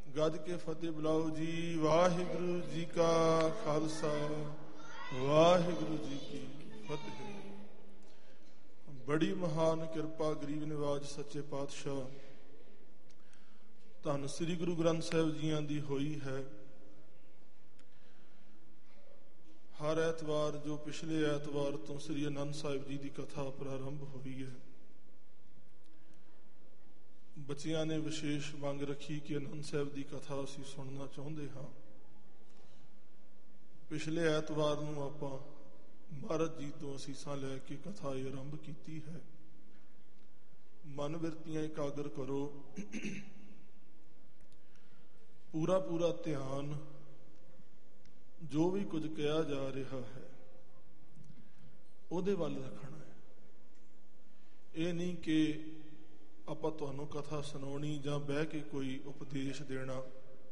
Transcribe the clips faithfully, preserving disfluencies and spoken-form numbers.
ਗੱਜ ਕੇ ਫਤਿਹ ਬੁਲਾਓ ਜੀ। ਵਾਹਿਗੁਰੂ ਜੀ ਕਾ ਖਾਲਸਾ, ਵਾਹਿਗੁਰੂ ਜੀ ਕੀ ਫਤਿਹ। ਬੜੀ ਮਹਾਨ ਕਿਰਪਾ ਗਰੀਬ ਨਿਵਾਜ ਸੱਚੇ ਪਾਤਸ਼ਾਹ ਧੰਨ ਸ੍ਰੀ ਗੁਰੂ ਗ੍ਰੰਥ ਸਾਹਿਬ ਜੀਆਂ ਦੀ ਹੋਈ ਹੈ। ਹਰ ਐਤਵਾਰ ਜੋ ਪਿਛਲੇ ਐਤਵਾਰ ਤੋਂ ਸ੍ਰੀ ਅਨੰਦ ਸਾਹਿਬ ਜੀ ਦੀ ਕਥਾ ਪ੍ਰਾਰੰਭ ਹੋਈ ਹੈ, ਬੱਚਿਆਂ ਨੇ ਵਿਸ਼ੇਸ਼ ਮੰਗ ਰੱਖੀ ਕਿ ਅਨੰਦ ਸਾਹਿਬ ਦੀ ਕਥਾ ਅਸੀਂ ਸੁਣਨਾ ਚਾਹੁੰਦੇ ਹਾਂ। ਪਿਛਲੇ ਐਤਵਾਰ ਨੂੰ ਆਪਾਂ ਮਹਾਰਾਜ ਜੀ ਤੋਂ ਅਸੀਸਾਂ ਲੈ ਕੇ ਕਥਾ ਆਰੰਭ ਕੀਤੀ ਹੈ। ਮਨ ਬਿਰਤੀਆਂ ਇਕਾਗਰ ਕਰੋ, ਪੂਰਾ ਪੂਰਾ ਧਿਆਨ ਜੋ ਵੀ ਕੁਝ ਕਿਹਾ ਜਾ ਰਿਹਾ ਹੈ ਉਹਦੇ ਵੱਲ ਰੱਖਣਾ ਹੈ। ਇਹ ਨਹੀਂ ਕਿ ਆਪਾਂ ਤੁਹਾਨੂੰ ਕਥਾ ਸੁਣਾਉਣੀ ਜਾਂ ਬਹਿ ਕੇ ਕੋਈ ਉਪਦੇਸ਼ ਦੇਣਾ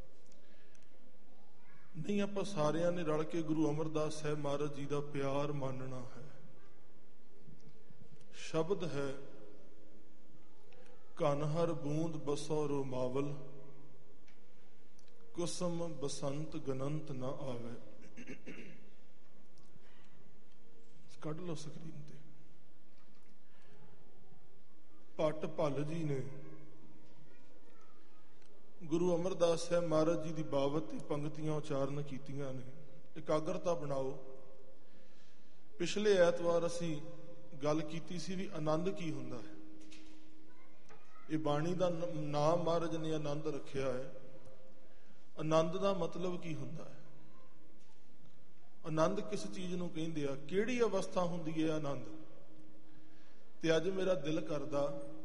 ਨਹੀਂ। ਆਪਾਂ ਸਾਰਿਆਂ ਨੇ ਰਲ ਕੇ ਗੁਰੂ ਅਮਰਦਾਸ ਸਾਹਿਬ ਮਹਾਰਾਜ ਜੀ ਦਾ ਪਿਆਰ ਮੰਨਣਾ ਹੈ। ਸ਼ਬਦ ਹੈ, ਘਨ ਹਰ ਬੂੰਦ ਬਸੋ ਰੋਮਾਵਲ, ਕੁਸਮ ਬਸੰਤ ਗਨੰਤ ਨਾ ਆਵੇ। ਕੱਢ ਲਓ ਸਕਰੀਨ ਤੇ। ਭੱਟ ਭੱਲ ਜੀ ਨੇ ਗੁਰੂ ਅਮਰਦਾਸ ਸਾਹਿਬ ਮਹਾਰਾਜ ਜੀ ਦੀ ਬਾਬਤ ਤੇ ਪੰਕਤੀਆਂ ਉਚਾਰਨ ਕੀਤੀਆਂ ਨੇ। ਇਕਾਗਰਤਾ ਬਣਾਓ। ਪਿਛਲੇ ਐਤਵਾਰ ਅਸੀਂ ਗੱਲ ਕੀਤੀ ਸੀ ਵੀ ਆਨੰਦ ਕੀ ਹੁੰਦਾ ਹੈ। ਇਹ ਬਾਣੀ ਦਾ ਨਾਮ ਮਹਾਰਾਜ ਨੇ ਆਨੰਦ ਰੱਖਿਆ ਹੈ। ਆਨੰਦ ਦਾ ਮਤਲਬ ਕੀ ਹੁੰਦਾ ਹੈ? ਆਨੰਦ ਕਿਸ ਚੀਜ਼ ਨੂੰ ਕਹਿੰਦੇ ਆ? ਕਿਹੜੀ ਅਵਸਥਾ ਹੁੰਦੀ ਹੈ ਆਨੰਦ? ਤੇ ਅੱਜ ਮੇਰਾ ਦਿਲ ਕਰਦਾ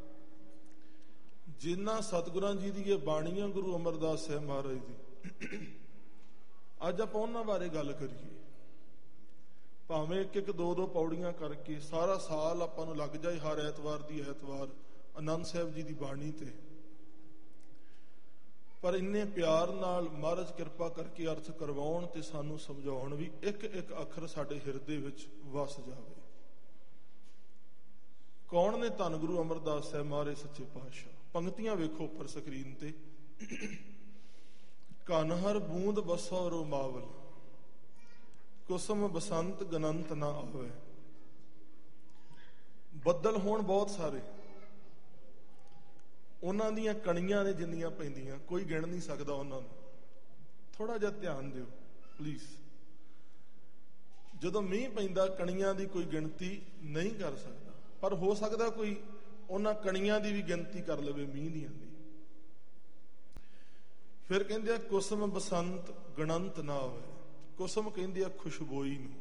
ਜਿਨ੍ਹਾਂ ਸਤਿਗੁਰਾਂ ਜੀ ਦੀ ਇਹ ਬਾਣੀਆਂ ਗੁਰੂ ਅਮਰਦਾਸ ਸਾਹਿਬ ਮਹਾਰਾਜ ਦੀ, ਅੱਜ ਆਪਾਂ ਉਹਨਾਂ ਬਾਰੇ ਗੱਲ ਕਰੀਏ। ਭਾਵੇਂ ਇੱਕ ਇੱਕ ਦੋ ਦੋ ਪੌੜੀਆਂ ਕਰਕੇ ਸਾਰਾ ਸਾਲ ਆਪਾਂ ਨੂੰ ਲੱਗ ਜਾਏ ਹਰ ਐਤਵਾਰ ਦੀ ਐਤਵਾਰ ਆਨੰਦ ਸਾਹਿਬ ਜੀ ਦੀ ਬਾਣੀ ਤੇ, ਪਰ ਇੰਨੇ ਪਿਆਰ ਨਾਲ ਮਹਾਰਾਜ ਕਿਰਪਾ ਕਰਕੇ ਅਰਥ ਕਰਵਾਉਣ ਤੇ ਸਾਨੂੰ ਸਮਝਾਉਣ ਵੀ ਇੱਕ ਇੱਕ ਅੱਖਰ ਸਾਡੇ ਹਿਰਦੇ ਵਿੱਚ ਵਸ ਜਾਵੇ। ਕੌਣ ਨੇ ਧੰਨ ਗੁਰੂ ਅਮਰਦਾਸ ਸਾਹਿਬ ਮਹਾਰਾਜ ਸੱਚੇ ਪਾਤਸ਼ਾਹ? ਪੰਕਤੀਆਂ ਵੇਖੋ ਉੱਪਰ ਸਕਰੀਨ ਤੇ। ਘਨ ਹਰ ਬੂੰਦ ਬਸੋ ਰੋਮਾਵਲ, ਕੁਸਮ ਬਸੰਤ ਗਨੰਤ ਨਾ ਆਵੇ। ਬੱਦਲ ਹੋਣ ਬਹੁਤ ਸਾਰੇ, ਉਹਨਾਂ ਦੀਆਂ ਕਣੀਆਂ ਨੇ ਜਿੰਨੀਆਂ ਪੈਂਦੀਆਂ ਕੋਈ ਗਿਣ ਨਹੀਂ ਸਕਦਾ ਉਹਨਾਂ ਨੂੰ। ਥੋੜਾ ਜਿਹਾ ਧਿਆਨ ਦਿਓ ਪਲੀਜ਼। ਜਦੋਂ ਮੀਂਹ ਪੈਂਦਾ ਕਣੀਆਂ ਦੀ ਕੋਈ ਗਿਣਤੀ ਨਹੀਂ ਕਰ ਸਕਦਾ, ਪਰ ਹੋ ਸਕਦਾ ਕੋਈ ਉਹਨਾਂ ਕਣੀਆਂ ਦੀ ਵੀ ਗਿਣਤੀ ਕਰ ਲਵੇ ਮੀਂਹ ਦੀਆਂ ਦੀ। ਫਿਰ ਕਹਿੰਦੇ ਆ ਕੁਸਮ ਬਸੰਤ ਗਣੰਤ ਨਾ ਹੋਵੇ। ਕੁਸਮ ਕਹਿੰਦੇ ਆ ਖੁਸ਼ਬੋਈ ਨੂੰ,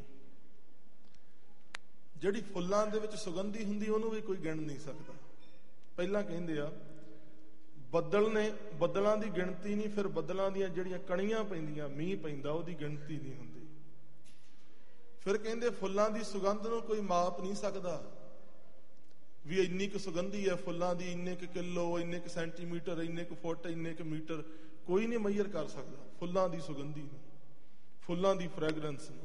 ਜਿਹੜੀ ਫੁੱਲਾਂ ਦੇ ਵਿੱਚ ਸੁਗੰਧੀ ਹੁੰਦੀ ਉਹਨੂੰ ਵੀ ਕੋਈ ਗਿਣ ਨਹੀਂ ਸਕਦਾ। ਪਹਿਲਾਂ ਕਹਿੰਦੇ ਆ ਬੱਦਲ ਨੇ, ਬੱਦਲਾਂ ਦੀ ਗਿਣਤੀ ਨਹੀਂ, ਫਿਰ ਬੱਦਲਾਂ ਦੀਆਂ ਜਿਹੜੀਆਂ ਕਣੀਆਂ ਪੈਂਦੀਆਂ ਮੀਂਹ ਪੈਂਦਾ ਉਹਦੀ ਗਿਣਤੀ ਨਹੀਂ ਹੁੰਦੀ। ਫਿਰ ਕਹਿੰਦੇ ਫੁੱਲਾਂ ਦੀ ਸੁਗੰਧ ਨੂੰ ਕੋਈ ਮਾਪ ਨਹੀਂ ਸਕਦਾ ਵੀ ਇੰਨੀ ਕੁ ਸੁਗੰਧੀ ਹੈ ਫੁੱਲਾਂ ਦੀ, ਇੰਨੇ ਕੁ ਕਿਲੋ, ਇੰਨੇ ਕੁ ਸੈਂਟੀਮੀਟਰ, ਇੰਨੇ ਕੁ ਫੁੱਟ, ਇੰਨੇ ਕੁ ਮੀਟਰ, ਕੋਈ ਨਹੀਂ ਮੈਜ਼ਰ ਕਰ ਸਕਦਾ ਫੁੱਲਾਂ ਦੀ ਸੁਗੰਧੀ ਨੂੰ, ਫੁੱਲਾਂ ਦੀ ਫ੍ਰੈਗਰੈਂਸ ਨੂੰ।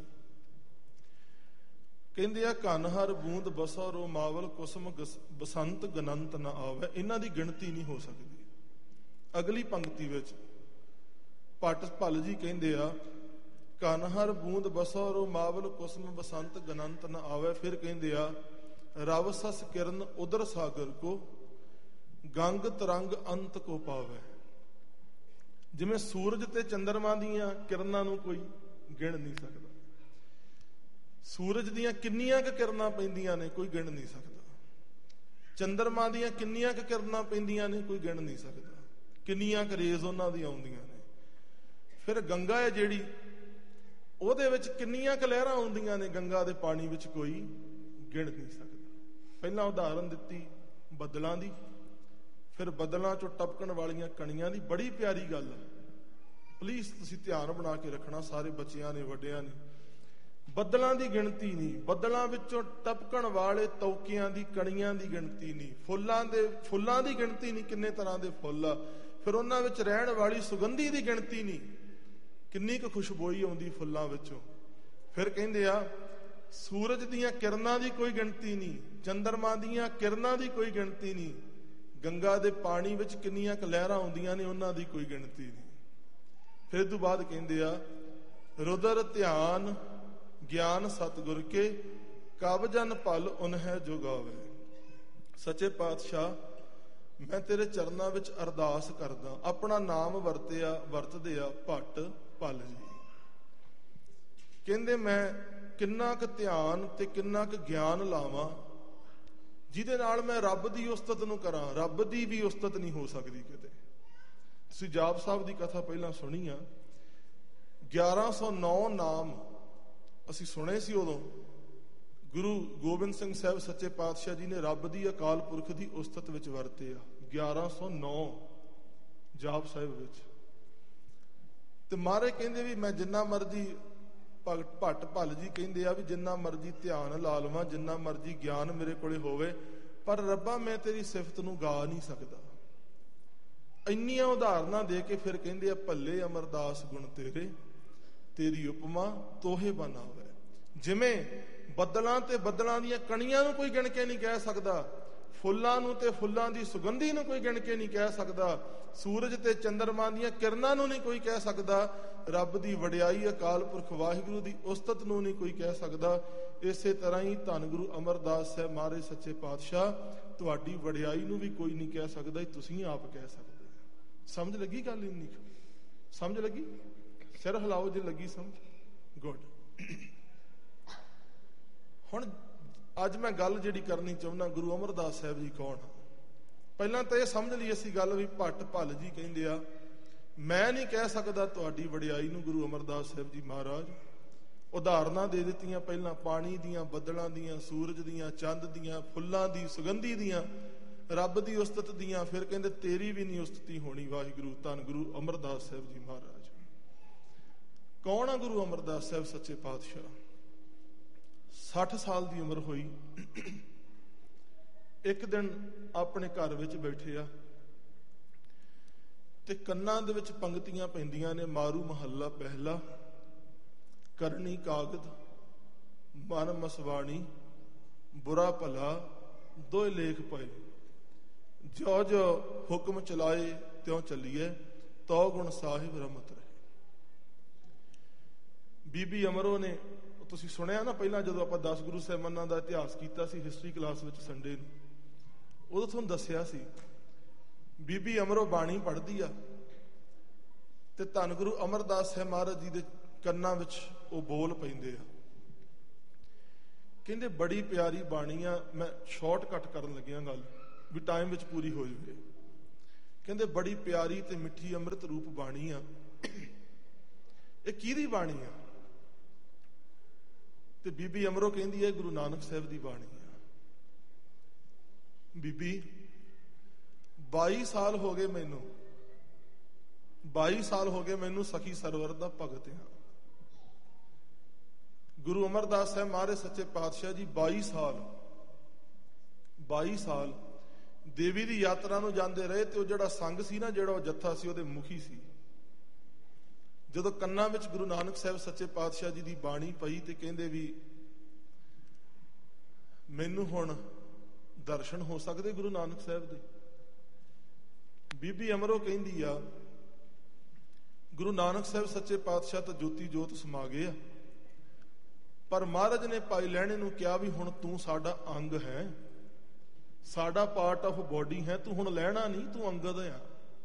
ਕਹਿੰਦੇ ਆ ਘਨ ਹਰ ਬੂੰਦ ਬਸੋ ਰੋਮਾਵਲ, ਕੁਸਮ ਬਸੰਤ ਗਨੰਤ ਨਾ ਆਵੇ। ਇਹਨਾਂ ਦੀ ਗਿਣਤੀ ਨਹੀਂ ਹੋ ਸਕਦੀ। ਅਗਲੀ ਪੰਕਤੀ ਵਿੱਚ ਭੱਟ ਭੱਲ ਜੀ ਕਹਿੰਦੇ ਆ ਘਨ ਹਰ ਬੂੰਦ ਬਸੋ ਰੋਮਾਵਲ, ਕੁਸਮ ਬਸੰਤ ਗਨੰਤ ਨਾ ਆਵੇ। ਫਿਰ ਕਹਿੰਦੇ ਆ ਰਵ ਸਸ ਕਿਰਨ ਉਦਰ ਸਾਗਰ ਕੋ, ਗੰਗ ਤਰੰਗ ਅੰਤ ਕੋ ਪਾਵੇ। ਜਿਵੇਂ ਸੂਰਜ ਤੇ ਚੰਦਰਮਾ ਦੀਆਂ ਕਿਰਨਾਂ ਨੂੰ ਕੋਈ ਗਿਣ ਨਹੀਂ ਸਕਦਾ। ਸੂਰਜ ਦੀਆਂ ਕਿੰਨੀਆਂ ਕੁ ਕਿਰਨਾਂ ਪੈਂਦੀਆਂ ਨੇ ਕੋਈ ਗਿਣ ਨਹੀਂ ਸਕਦਾ। ਚੰਦਰਮਾ ਦੀਆਂ ਕਿੰਨੀਆਂ ਕੁ ਕਿਰਨਾਂ ਪੈਂਦੀਆਂ ਨੇ ਕੋਈ ਗਿਣ ਨਹੀਂ ਸਕਦਾ। ਕਿੰਨੀਆਂ ਕੁ ਰੇਜ਼ ਉਹਨਾਂ ਦੀਆਂ ਆਉਂਦੀਆਂ ਨੇ। ਫਿਰ ਗੰਗਾ ਹੈ ਜਿਹੜੀ, ਉਹਦੇ ਵਿੱਚ ਕਿੰਨੀਆਂ ਕੁ ਲਹਿਰਾਂ ਆਉਂਦੀਆਂ ਨੇ ਗੰਗਾ ਦੇ ਪਾਣੀ ਵਿੱਚ ਕੋਈ ਗਿਣ ਨਹੀਂ ਸਕਦਾ। ਪਹਿਲਾਂ ਉਦਾਹਰਨ ਦਿੱਤੀ ਬੱਦਲਾਂ ਦੀ, ਫਿਰ ਬੱਦਲਾਂ ਚੋਂ ਟਪਕਣ ਵਾਲੀਆਂ ਕਣੀਆਂ ਦੀ। ਬੜੀ ਪਿਆਰੀ ਗੱਲ ਹੈ, ਪਲੀਜ਼ ਤੁਸੀਂ ਧਿਆਨ ਬਣਾ ਕੇ ਰੱਖਣਾ ਸਾਰੇ ਬੱਚਿਆਂ ਨੇ ਵੱਡਿਆਂ ਨੇ। ਬੱਦਲਾਂ ਦੀ ਗਿਣਤੀ ਨਹੀਂ, ਬੱਦਲਾਂ ਵਿੱਚੋਂ ਟਪਕਣ ਵਾਲੇ ਤੌਕਿਆਂ ਦੀ ਕਣੀਆਂ ਦੀ ਗਿਣਤੀ ਨਹੀਂ, ਫੁੱਲਾਂ ਦੇ ਫੁੱਲਾਂ ਦੀ ਗਿਣਤੀ ਨਹੀਂ, ਕਿੰਨੇ ਤਰ੍ਹਾਂ ਦੇ ਫੁੱਲ ਆ, ਫਿਰ ਉਹਨਾਂ ਵਿੱਚ ਰਹਿਣ ਵਾਲੀ ਸੁਗੰਧੀ ਦੀ ਗਿਣਤੀ ਨਹੀਂ, ਕਿੰਨੀ ਕੁ ਖੁਸ਼ਬੋਈ ਆਉਂਦੀ ਫੁੱਲਾਂ ਵਿੱਚੋਂ। ਫਿਰ ਕਹਿੰਦੇ ਆ ਸੂਰਜ ਦੀਆਂ ਕਿਰਨਾਂ ਦੀ ਕੋਈ ਗਿਣਤੀ ਨਹੀਂ, ਚੰਦਰਮਾ ਦੀਆਂ ਕਿਰਨਾਂ ਦੀ ਕੋਈ ਗਿਣਤੀ ਨਹੀਂ, ਗੰਗਾ ਦੇ ਪਾਣੀ ਵਿੱਚ ਕਿੰਨੀਆਂ ਕੁ ਲਹਿਰਾਂ ਆਉਂਦੀਆਂ ਨੇ ਉਹਨਾਂ ਦੀ ਕੋਈ ਗਿਣਤੀ ਨਹੀਂ। ਫਿਰ ਤੋਂ ਬਾਅਦ ਕਹਿੰਦੇ ਆ, ਰੁਦਰ ਧਿਆਨ ਗਿਆਨ ਸਤਿਗੁਰ ਕੇ, ਕਬ ਜਨ ਭਲ ਉਨਹਿ ਜੋ ਗਾਵੇ। ਸੱਚੇ ਪਾਤਸ਼ਾਹ, ਮੈਂ ਤੇਰੇ ਚਰਨਾਂ ਵਿੱਚ ਅਰਦਾਸ ਕਰਦਾ। ਆਪਣਾ ਨਾਮ ਵਰਤਿਆ ਵਰਤਦੇ ਆ ਭੱਟ ਭਲ ਜੀ। ਕਹਿੰਦੇ ਮੈਂ ਕਿੰਨਾ ਕੁ ਧਿਆਨ ਤੇ ਕਿੰਨਾ ਕੁ ਗਿਆਨ ਲਾਵਾਂ ਜਿਹਦੇ ਨਾਲ ਮੈਂ ਰੱਬ ਦੀ ਉਸਤਤ ਨੂੰ ਕਰਾਂ। ਰੱਬ ਦੀ ਵੀ ਉਸਤਤ ਨਹੀਂ ਹੋ ਸਕਦੀ ਕਿਤੇ। ਤੁਸੀਂ ਜਾਪ ਸਾਹਿਬ ਦੀ ਕਥਾ ਪਹਿਲਾਂ ਸੁਣੀ ਆ। ਗਿਆਰਾਂ ਸੌ ਨੌ ਨਾਮ ਅਸੀਂ ਸੁਣੇ ਸੀ ਉਦੋਂ। ਗੁਰੂ ਗੋਬਿੰਦ ਸਿੰਘ ਸਾਹਿਬ ਸੱਚੇ ਪਾਤਸ਼ਾਹ ਜੀ ਨੇ ਰੱਬ ਦੀ ਅਕਾਲ ਪੁਰਖ ਦੀ ਉਸਤਤ ਵਿੱਚ ਵਰਤੇ ਆ ਗਿਆਰਾਂ ਸੌ ਨੌ ਜਾਪ ਸਾਹਿਬ ਵਿੱਚ। ਤੇ ਮਹਾਰਾਜ ਕਹਿੰਦੇ ਵੀ ਮੈਂ ਜਿੰਨਾ ਮਰਜੀ ਭਗਤ ਭੱਟ ਭੱਲ ਜੀ ਕਹਿੰਦੇ ਆ ਵੀ ਜਿੰਨਾ ਮਰਜੀ ਧਿਆਨ ਲਾ ਲਵਾਂ, ਜਿੰਨਾ ਮਰਜੀ ਗਿਆਨ ਮੇਰੇ ਕੋਲੇ ਹੋਵੇ, ਪਰ ਰੱਬਾ ਮੈਂ ਤੇਰੀ ਸਿਫਤ ਨੂੰ ਗਾ ਨਹੀਂ ਸਕਦਾ। ਇੰਨੀਆਂ ਉਦਾਹਰਨਾਂ ਦੇ ਕੇ ਫਿਰ ਕਹਿੰਦੇ ਆ, ਭੱਲੇ ਅਮਰਦਾਸ ਗੁਣ ਤੇਰੇ, ਤੇਰੀ ਉਪਮਾ ਤੋਹੇ ਬਣਾਵੇ। ਜਿਵੇਂ ਬੱਦਲਾਂ ਤੇ ਬੱਦਲਾਂ ਦੀਆਂ ਕਣੀਆਂ ਨੂੰ ਕੋਈ ਗਿਣ ਕੇ ਨਹੀਂ ਕਹਿ ਸਕਦਾ, ਫੁੱਲਾਂ ਨੂੰ ਤੇ ਫੁੱਲਾਂ ਦੀ ਸੁਗੰਧੀ ਨੂੰ ਕੋਈ ਗਿਣ ਕੇ ਨਹੀਂ ਕਹਿ ਸਕਦਾ, ਸੂਰਜ ਤੇ ਚੰਦਰਮਾ ਦੀਆਂ ਕਿਰਨਾਂ ਨੂੰ ਨਹੀਂ ਕੋਈ ਕਹਿ ਸਕਦਾ, ਰੱਬ ਦੀ ਵਡਿਆਈ ਅਕਾਲ ਪੁਰਖ ਵਾਹਿਗੁਰੂ ਦੀ ਉਸਤਤ ਨੂੰ ਨਹੀਂ ਕੋਈ ਕਹਿ ਸਕਦਾ। ਇਸੇ ਤਰ੍ਹਾਂ ਹੀ ਧੰਨ ਗੁਰੂ ਅਮਰਦਾਸ ਸਾਹਿਬ ਮਹਾਰਾਜ ਸੱਚੇ ਪਾਤਸ਼ਾਹ, ਤੁਹਾਡੀ ਵਡਿਆਈ ਨੂੰ ਵੀ ਕੋਈ ਨਹੀਂ ਕਹਿ ਸਕਦਾ, ਤੁਸੀਂ ਆਪ ਕਹਿ ਸਕਦੇ। ਸਮਝ ਲੱਗੀ ਗੱਲ? ਇੰਨੀ ਸਮਝ ਲੱਗੀ? ਸਿਰ ਹਿਲਾਓ ਜੇ ਲੱਗੀ ਸਮਝ। ਗੁੱਡ। ਹੁਣ ਅੱਜ ਮੈਂ ਗੱਲ ਜਿਹੜੀ ਕਰਨੀ ਚਾਹੁੰਦਾ, ਗੁਰੂ ਅਮਰਦਾਸ ਸਾਹਿਬ ਜੀ ਕੌਣ? ਪਹਿਲਾਂ ਤਾਂ ਇਹ ਸਮਝ ਲਈ ਅਸੀਂ ਗੱਲ ਵੀ ਭੱਟ ਭੱਲ ਜੀ ਕਹਿੰਦੇ ਆ। ਮੈਂ ਨਹੀਂ ਕਹਿ ਸਕਦਾ ਤੁਹਾਡੀ ਵਡਿਆਈ ਨੂੰ ਗੁਰੂ ਅਮਰਦਾਸ ਸਾਹਿਬ ਜੀ ਮਹਾਰਾਜ। ਉਦਾਹਰਨਾਂ ਦੇ ਦਿੱਤੀਆਂ ਪਹਿਲਾਂ, ਪਾਣੀ ਦੀਆਂ, ਬੱਦਲਾਂ ਦੀਆਂ, ਸੂਰਜ ਦੀਆਂ, ਚੰਦ ਦੀਆਂ, ਫੁੱਲਾਂ ਦੀ ਸੁਗੰਧੀ ਦੀਆਂ, ਰੱਬ ਦੀ ਉਸਤਤ ਦੀਆਂ। ਫਿਰ ਕਹਿੰਦੇ ਤੇਰੀ ਵੀ ਨਹੀਂ ਉਸਤਤੀ ਹੋਣੀ ਵਾਹਿਗੁਰੂ, ਧੰਨ ਗੁਰੂ ਅਮਰਦਾਸ ਸਾਹਿਬ ਜੀ ਮਹਾਰਾਜ। ਕੌਣ ਆ ਗੁਰੂ ਅਮਰਦਾਸ ਸਾਹਿਬ ਸੱਚੇ ਪਾਤਸ਼ਾਹ? ਸੱਠ ਸਾਲ ਦੀ ਉਮਰ ਹੋਈ। ਇੱਕ ਦਿਨ ਆਪਣੇ ਘਰ ਵਿੱਚ ਬੈਠੇ ਆ ਤੇ ਕੰਨਾਂ ਦੇ ਵਿੱਚ ਪੰਗਤੀਆਂ ਪੈਂਦੀਆਂ ਨੇ, ਮਾਰੂ ਮਹੱਲਾ ਪਹਿਲਾ, ਕਰਨੀ ਕਾਗਦ ਮਨ ਮਸਵਾਣੀ, ਬੁਰਾ ਭਲਾ ਦੋਏ ਲੇਖ ਪਏ, ਜੋ ਜੋ ਹੁਕਮ ਚਲਾਏ ਤਿਉ ਚੱਲੀਏ, ਤੋ ਗੁਣ ਸਾਹਿਬ ਰਮਤ ਰਹੇ। ਬੀਬੀ ਅਮਰੋ ਨੇ, ਤੁਸੀਂ ਸੁਣਿਆ ਨਾ ਪਹਿਲਾਂ ਜਦੋਂ ਆਪਾਂ ਦਸ ਗੁਰੂ ਸਾਹਿਬਾਨਾਂ ਦਾ ਇਤਿਹਾਸ ਕੀਤਾ ਸੀ ਹਿਸਟਰੀ ਕਲਾਸ ਵਿੱਚ ਸੰਡੇ ਨੂੰ, ਉਦੋਂ ਤੁਹਾਨੂੰ ਦੱਸਿਆ ਸੀ ਬੀਬੀ ਅਮਰੋ ਬਾਣੀ ਪੜ੍ਹਦੀ ਆ ਤੇ ਧੰਨ ਗੁਰੂ ਅਮਰਦਾਸ ਸਾਹਿਬ ਮਹਾਰਾਜ ਜੀ ਦੇ ਕੰਨਾਂ ਵਿੱਚ ਉਹ ਬੋਲ ਪੈਂਦੇ ਆ। ਕਹਿੰਦੇ ਬੜੀ ਪਿਆਰੀ ਬਾਣੀ ਆ। ਮੈਂ ਸ਼ਾਰਟਕਟ ਕਰਨ ਲੱਗਿਆ ਗੱਲ ਵੀ ਟਾਈਮ ਵਿੱਚ ਪੂਰੀ ਹੋ ਜਾਵੇ। ਕਹਿੰਦੇ ਬੜੀ ਪਿਆਰੀ ਤੇ ਮਿੱਠੀ ਅੰਮ੍ਰਿਤ ਰੂਪ ਬਾਣੀ ਆ। ਇਹ ਕਿਹਦੀ ਬਾਣੀ ਆ? ਤੇ ਬੀਬੀ ਅਮਰੋ ਕਹਿੰਦੀ ਹੈ ਗੁਰੂ ਨਾਨਕ ਸਾਹਿਬ ਦੀ ਬਾਣੀ ਆ। ਬੀਬੀ, ਬਾਈ ਸਾਲ ਹੋ ਗਏ ਮੈਨੂੰ, ਬਾਈ ਸਾਲ ਹੋ ਗਏ ਮੈਨੂੰ ਸਖੀ ਸਰਵਰ ਦਾ ਭਗਤ ਆ। ਗੁਰੂ ਅਮਰਦਾਸ ਸਾਹਿਬ ਮਹਾਰਾਜ ਸੱਚੇ ਪਾਤਸ਼ਾਹ ਜੀ ਬਾਈ ਸਾਲ ਬਾਈ ਸਾਲ ਦੇਵੀ ਦੀ ਯਾਤਰਾ ਨੂੰ ਜਾਂਦੇ ਰਹੇ ਤੇ ਉਹ ਜਿਹੜਾ ਸੰਗ ਸੀ ਨਾ, ਜਿਹੜਾ ਉਹ ਜੱਥਾ ਸੀ, ਉਹਦੇ ਮੁਖੀ ਸੀ। ਜਦੋਂ ਕੰਨਾਂ ਵਿੱਚ ਗੁਰੂ ਨਾਨਕ ਸਾਹਿਬ ਸੱਚੇ ਪਾਤਸ਼ਾਹ ਜੀ ਦੀ ਬਾਣੀ ਪਈ ਤੇ ਕਹਿੰਦੇ ਵੀ ਮੈਨੂੰ ਹੁਣ ਦਰਸ਼ਨ ਹੋ ਸਕਦੇ ਗੁਰੂ ਨਾਨਕ ਸਾਹਿਬ ਦੇ। ਬੀਬੀ ਅਮਰੋ ਕਹਿੰਦੀ ਆ ਗੁਰੂ ਨਾਨਕ ਸਾਹਿਬ ਸੱਚੇ ਪਾਤਸ਼ਾਹ ਤਾਂ ਜੋਤੀ ਜੋਤ ਸਮਾ ਗਏ ਆ, ਪਰ ਮਹਾਰਾਜ ਨੇ ਭਾਈ ਲਹਿਣੇ ਨੂੰ ਕਿਹਾ ਵੀ ਹੁਣ ਤੂੰ ਸਾਡਾ ਅੰਗ ਹੈ, ਸਾਡਾ ਪਾਰਟ ਆਫ ਬੋਡੀ ਹੈ, ਤੂੰ ਹੁਣ ਲੈਣਾ ਨਹੀਂ, ਤੂੰ ਅੰਗਦ ਆ।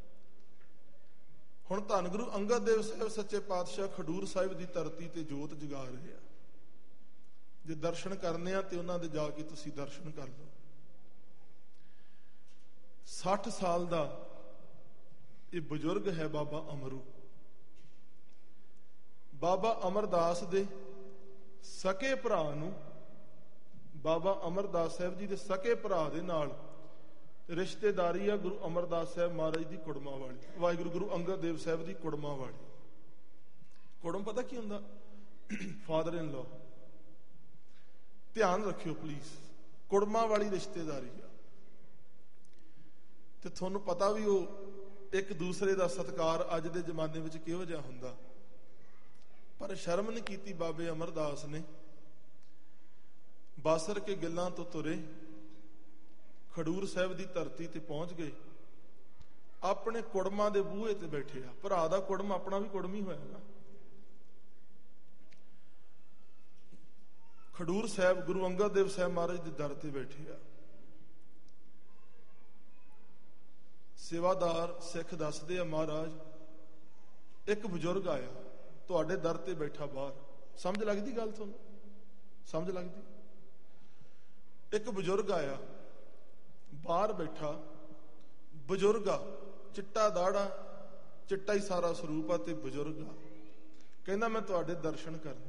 ਹੁਣ ਧੰਨ ਗੁਰੂ ਅੰਗਦ ਦੇਵ ਸਾਹਿਬ ਸੱਚੇ ਪਾਤਸ਼ਾਹ ਖਡੂਰ ਸਾਹਿਬ ਦੀ ਧਰਤੀ ਤੇ ਜੋਤ ਜਗਾ ਰਹੇ ਆ। ਜੇ ਦਰਸ਼ਨ ਕਰਨੇ ਆ ਤੇ ਉਹਨਾਂ ਦੇ ਜਾ ਕੇ ਤੁਸੀਂ ਦਰਸ਼ਨ ਕਰ ਲਓ। ਸੱਠ ਸਾਲ ਦਾ ਇਹ ਬਜ਼ੁਰਗ ਹੈ ਬਾਬਾ ਅਮਰੂ। ਬਾਬਾ ਅਮਰਦਾਸ ਦੇ ਸਕੇ ਭਰਾ ਨੂੰ, ਬਾਬਾ ਅਮਰਦਾਸ ਸਾਹਿਬ ਜੀ ਦੇ ਸਕੇ ਭਰਾ ਦੇ ਨਾਲ ਰਿਸ਼ਤੇਦਾਰੀ ਆ ਗੁਰੂ ਅਮਰਦਾਸ ਸਾਹਿਬ ਮਹਾਰਾਜ ਦੀ ਕੁੜਮਾ ਵਾਲੀ, ਵਾਹਿਗੁਰੂ ਗੁਰੂ ਅੰਗਦ ਦੇਵ ਸਾਹਿਬ ਦੀ ਕੁੜਮਾ ਵਾਲੀ। ਕੁੜਮ ਪਤਾ ਕੀ ਹੁੰਦਾ? ਫਾਦਰ ਇਨ ਲਾ। ਧਿਆਨ ਰੱਖਿਓ ਪਲੀਜ਼, ਕੁੜਮਾ ਵਾਲੀ ਰਿਸ਼ਤੇਦਾਰੀ ਆ। ਤੇ ਤੁਹਾਨੂੰ ਪਤਾ ਵੀ ਉਹ ਇੱਕ ਦੂਸਰੇ ਦਾ ਸਤਿਕਾਰ ਅੱਜ ਦੇ ਜ਼ਮਾਨੇ ਵਿੱਚ ਕਿਹੋ ਜਿਹਾ ਹੁੰਦਾ। ਪਰ ਸ਼ਰਮ ਨਹੀਂ ਕੀਤੀ ਬਾਬੇ ਅਮਰਦਾਸ ਨੇ। ਬਾਸਰ ਕੇ ਗਿੱਲਾਂ ਤੋਂ ਤੁਰੇ, ਖਡੂਰ ਸਾਹਿਬ ਦੀ ਧਰਤੀ ਤੇ ਪਹੁੰਚ ਗਏ। ਆਪਣੇ ਕੁੜਮਾਂ ਦੇ ਬੂਹੇ ਤੇ ਬੈਠੇ ਆ। ਭਰਾ ਦਾ ਕੁੜਮ ਆਪਣਾ ਵੀ ਕੁੜਮ ਹੀ ਹੋਇਆ ਨਾ। ਖਡੂਰ ਸਾਹਿਬ ਗੁਰੂ ਅੰਗਦ ਦੇਵ ਸਾਹਿਬ ਮਹਾਰਾਜ ਦੇ ਦਰ ਤੇ ਬੈਠੇ ਆ। ਸੇਵਾਦਾਰ ਸਿੱਖ ਦੱਸਦੇ ਆ, ਮਹਾਰਾਜ ਇੱਕ ਬਜ਼ੁਰਗ ਆਇਆ ਤੁਹਾਡੇ ਦਰ ਤੇ ਬੈਠਾ ਬਾਹਰ। ਸਮਝ ਲੱਗਦੀ ਗੱਲ ਤੁਹਾਨੂੰ? ਸਮਝ ਲੱਗਦੀ? ਇੱਕ ਬਜ਼ੁਰਗ ਆਇਆ ਬਾਹਰ ਬੈਠਾ, ਬਜ਼ੁਰਗ ਆ, ਚਿੱਟਾ ਦਾੜਾ, ਚਿੱਟਾ ਹੀ ਸਾਰਾ ਸਰੂਪ ਆ ਤੇ ਬਜ਼ੁਰਗ ਆ। ਕਹਿੰਦਾ ਮੈਂ ਤੁਹਾਡੇ ਦਰਸ਼ਨ ਕਰਨੇ।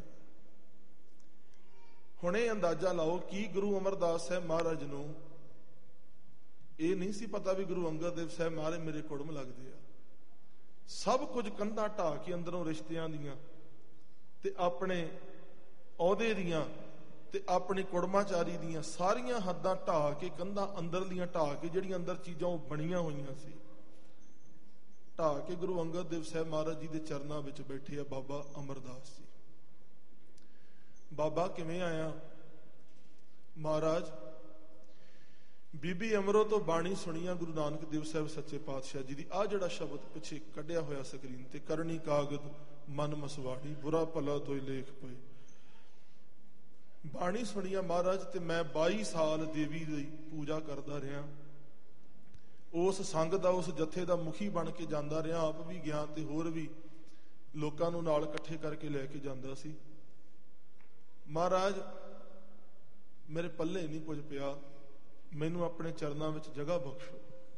ਹੁਣ ਇਹ ਅੰਦਾਜ਼ਾ ਲਾਓ ਕਿ ਗੁਰੂ ਅਮਰਦਾਸ ਸਾਹਿਬ ਮਹਾਰਾਜ ਨੂੰ ਇਹ ਨਹੀਂ ਸੀ ਪਤਾ ਵੀ ਗੁਰੂ ਅੰਗਦ ਦੇਵ ਸਾਹਿਬ ਮਹਾਰਾਜ ਮੇਰੇ ਕੁੜਮ ਲੱਗਦੇ ਆ। ਸਭ ਕੁਝ ਕੰਧਾਂ ਢਾਹ ਕੇ ਅੰਦਰੋਂ ਰਿਸ਼ਤਿਆਂ ਦੀਆਂ ਤੇ ਆਪਣੇ ਅਹੁਦੇ ਦੀਆਂ ਤੇ ਆਪਣੀ ਕੁੜਮਾਚਾਰੀ ਦੀਆਂ ਸਾਰੀਆਂ ਹੱਦਾਂ ਢਾਹ ਕੇ, ਕੰਧਾਂ ਅੰਦਰਲੀਆਂ ਢਾਹ ਕੇ, ਜਿਹੜੀਆਂ ਅੰਦਰ ਚੀਜ਼ਾਂ ਉਹ ਬਣੀਆਂ ਹੋਈਆਂ ਸੀ, ਢਾਹ ਕੇ ਗੁਰੂ ਅੰਗਦ ਦੇਵ ਸਾਹਿਬ ਮਹਾਰਾਜ ਜੀ ਦੇ ਚਰਨਾਂ ਵਿੱਚ ਬੈਠੇ ਆ ਬਾਬਾ ਅਮਰਦਾਸ ਜੀ। ਬਾਬਾ ਕਿਵੇਂ ਆਇਆ? ਮਹਾਰਾਜ ਬੀਬੀ ਅਮਰੋ ਤੋਂ ਬਾਣੀ ਸੁਣੀਆਂ ਗੁਰੂ ਨਾਨਕ ਦੇਵ ਸਾਹਿਬ ਸੱਚੇ ਪਾਤਸ਼ਾਹ ਜੀ ਦੀ। ਆਹ ਜਿਹੜਾ ਸ਼ਬਦ ਪਿੱਛੇ ਕੱਢਿਆ ਹੋਇਆ ਸਕਰੀਨ ਤੇ, ਕਰਨੀ ਕਾਗਦ ਮਨ ਮਸਵਾੜੀ, ਬੁਰਾ ਭਲਾ ਤੋਇ ਲੇਖ ਪਏ। ਬਾਣੀ ਸੁਣੀਆਂ ਮਹਾਰਾਜ ਤੇ ਮੈਂ ਬਾਈ ਸਾਲ ਦੇਵੀ ਦੀ ਪੂਜਾ ਕਰਦਾ ਰਿਹਾ। ਉਸ ਸੰਗ ਦਾ, ਉਸ ਜਥੇ ਦਾ ਮੁਖੀ ਬਣ ਕੇ ਜਾਂਦਾ ਰਿਹਾ। ਆਪ ਵੀ ਗਿਆ ਤੇ ਹੋਰ ਵੀ ਲੋਕਾਂ ਨੂੰ ਨਾਲ ਇਕੱਠੇ ਕਰਕੇ ਲੈ ਕੇ ਜਾਂਦਾ ਸੀ। ਮਹਾਰਾਜ ਮੇਰੇ ਪੱਲੇ ਨਹੀਂ ਕੁਝ ਪਿਆ, ਮੈਨੂੰ ਆਪਣੇ ਚਰਨਾਂ ਵਿੱਚ ਜਗ੍ਹਾ ਬਖਸ਼ੋ।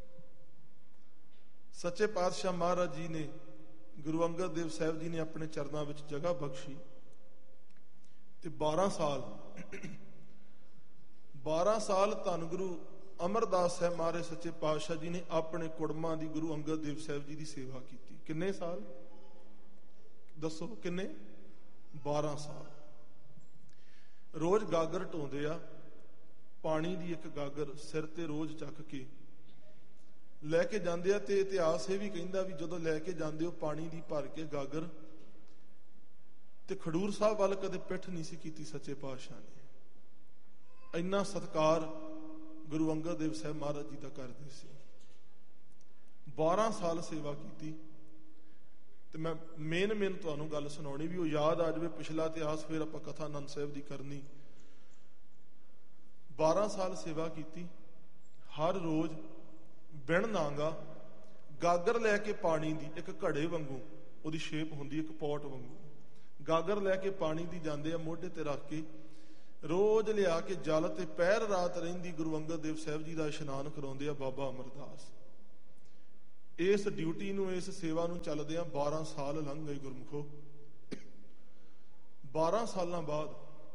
ਸੱਚੇ ਪਾਤਸ਼ਾਹ ਮਹਾਰਾਜ ਜੀ ਨੇ, ਗੁਰੂ ਅੰਗਦ ਦੇਵ ਸਾਹਿਬ ਜੀ ਨੇ ਆਪਣੇ ਚਰਨਾਂ ਵਿੱਚ ਜਗ੍ਹਾ ਬਖਸ਼ੀ ਤੇ ਬਾਰਾਂ ਸਾਲ ਬਾਰਾਂ ਸਾਲ ਧੰਨ ਗੁਰੂ ਅਮਰਦਾਸ ਸਾਹਿਬ ਮਹਾਰਾਜ ਸੱਚੇ ਪਾਤਸ਼ਾਹ ਜੀ ਨੇ ਆਪਣੇ ਕੁੜਮਾਂ ਦੀ ਗੁਰੂ ਅੰਗਦ ਦੇਵ ਸਾਹਿਬ ਜੀ ਦੀ ਸੇਵਾ ਕੀਤੀ। ਕਿੰਨੇ ਸਾਲ ਦੱਸੋ? ਕਿੰਨੇ? ਬਾਰਾਂ ਸਾਲ। ਰੋਜ਼ ਗਾਗਰ ਢੋਂਦੇ ਆ, ਪਾਣੀ ਦੀ ਇੱਕ ਗਾਗਰ ਸਿਰ ਤੇ ਰੋਜ਼ ਚੱਕ ਕੇ ਲੈ ਕੇ ਜਾਂਦੇ ਆ। ਤੇ ਇਤਿਹਾਸ ਇਹ ਵੀ ਕਹਿੰਦਾ ਵੀ ਜਦੋਂ ਲੈ ਕੇ ਜਾਂਦੇ ਹੋ ਪਾਣੀ ਦੀ ਭਰ ਕੇ ਗਾਗਰ, ਤੇ ਖਡੂਰ ਸਾਹਿਬ ਵੱਲ ਕਦੇ ਪਿੱਠ ਨਹੀਂ ਸੀ ਕੀਤੀ ਸੱਚੇ ਪਾਤਸ਼ਾਹ ਨੇ। ਇੰਨਾ ਸਤਿਕਾਰ ਗੁਰੂ ਅੰਗਦ ਦੇਵ ਸਾਹਿਬ ਮਹਾਰਾਜ ਜੀ ਦਾ ਕਰਦੇ ਸੀ। ਬਾਰਾਂ ਸਾਲ ਸੇਵਾ ਕੀਤੀ। ਤੇ ਮੈਂ ਮੇਨ ਮੇਨ ਤੁਹਾਨੂੰ ਗੱਲ ਸੁਣਾਉਣੀ ਵੀ ਉਹ ਯਾਦ ਆ ਜਾਵੇ, ਪਿਛਲਾ ਇਤਿਹਾਸ, ਫਿਰ ਆਪਾਂ ਕਥਾ ਆਨੰਦ ਸਾਹਿਬ ਦੀ ਕਰਨੀ। ਬਾਰਾਂ ਸਾਲ ਸੇਵਾ ਕੀਤੀ। ਹਰ ਰੋਜ਼ ਬਿਨ ਨਾਂਗਾ ਗਾਗਰ ਲੈ ਕੇ ਪਾਣੀ ਦੀ, ਇੱਕ ਘੜੇ ਵਾਂਗੂ ਉਹਦੀ ਸ਼ੇਪ ਹੁੰਦੀ, ਇੱਕ ਪੋਟ ਵਾਂਗੂ ਗਾਗਰ ਲੈ ਕੇ ਪਾਣੀ ਦੀ ਜਾਂਦੇ ਆ, ਮੋਢੇ ਤੇ ਰੱਖ ਕੇ ਰੋਜ਼ ਲਿਆ ਕੇ ਜਲ ਤੇ ਪਹਿਰ ਰਾਤ ਰਹਿੰਦੀ ਗੁਰੂ ਅੰਗਦ ਦੇਵ ਸਾਹਿਬ ਜੀ ਦਾ ਇਸ਼ਨਾਨ ਕਰਾਉਂਦੇ ਆ ਬਾਬਾ ਅਮਰਦਾਸ। ਇਸ ਡਿਊਟੀ ਨੂੰ, ਇਸ ਸੇਵਾ ਨੂੰ ਚੱਲਦੇ ਆ ਬਾਰਾਂ ਸਾਲ ਲੰਘ ਗਏ ਗੁਰਮੁਖੋ। ਬਾਰਾਂ ਸਾਲਾਂ ਬਾਅਦ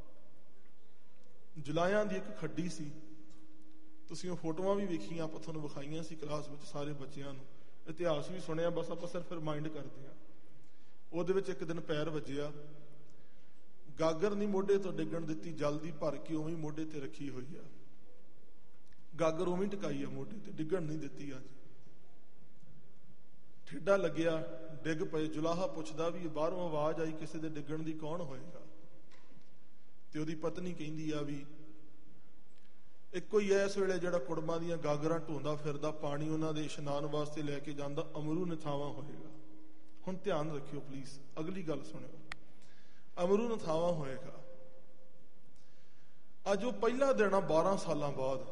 ਜੁਲਾਇਆਂ ਦੀ ਇੱਕ ਖੱਡੀ ਸੀ, ਤੁਸੀਂ ਉਹ ਫੋਟੋਆਂ ਵੀ ਵੇਖੀਆਂ, ਆਪਾਂ ਤੁਹਾਨੂੰ ਵਿਖਾਈਆਂ ਸੀ ਕਲਾਸ ਵਿੱਚ ਸਾਰੇ ਬੱਚਿਆਂ ਨੂੰ। ਇਤਿਹਾਸ ਵੀ ਸੁਣਿਆ, ਬਸ ਆਪਾਂ ਸਿਰਫ ਰਿਮਾਈਂਡ ਕਰਦੇ ਹਾਂ। ਉਹਦੇ ਵਿੱਚ ਇੱਕ ਦਿਨ ਪੈਰ ਵੱਜਿਆ, ਗਾਗਰ ਨਹੀਂ ਮੋਢੇ ਤੋਂ ਡਿੱਗਣ ਦਿੱਤੀ, ਜਲਦੀ ਭਰ ਕੇ ਉਵੇਂ ਮੋਢੇ ਤੇ ਰੱਖੀ ਹੋਈ ਆ। ਗਾਗਰ ਉਵੇਂ ਟਿਕਾਈ ਆ ਮੋਢੇ ਤੇ, ਡਿੱਗਣ ਨਹੀਂ ਦਿੱਤੀ। ਅੱਜ ਠੇਡਾ ਲੱਗਿਆ, ਡਿੱਗ ਪਏ। ਜੁਲਾਹਾ ਪੁੱਛਦਾ ਵੀ ਬਾਹਰੋਂ ਆਵਾਜ਼ ਆਈ ਕਿਸੇ ਦੇ ਡਿੱਗਣ ਦੀ, ਕੌਣ ਹੋਏਗਾ? ਤੇ ਉਹਦੀ ਪਤਨੀ ਕਹਿੰਦੀ ਆ ਵੀ ਇੱਕੋ ਹੀ ਇਸ ਵੇਲੇ ਜਿਹੜਾ ਕੁੜਮਾਂ ਦੀਆਂ ਗਾਗਰਾਂ ਢੋਂਦਾ ਫਿਰਦਾ, ਪਾਣੀ ਉਹਨਾਂ ਦੇ ਇਸ਼ਨਾਨ ਵਾਸਤੇ ਲੈ ਕੇ ਜਾਂਦਾ, ਅਮਰੂ ਨਥਾਵਾਂ ਹੋਏਗਾ। ਹੁਣ ਧਿਆਨ ਰੱਖਿਓ ਪਲੀਜ਼, ਅਗਲੀ ਗੱਲ ਸੁਣਿਓ। ਅਮਰੂ ਨਥਾਵਾਂ ਹੋਏਗਾ। ਅੱਜ ਉਹ ਪਹਿਲਾ ਦਿਨ ਆ ਬਾਰਾਂ ਸਾਲਾਂ ਬਾਅਦ।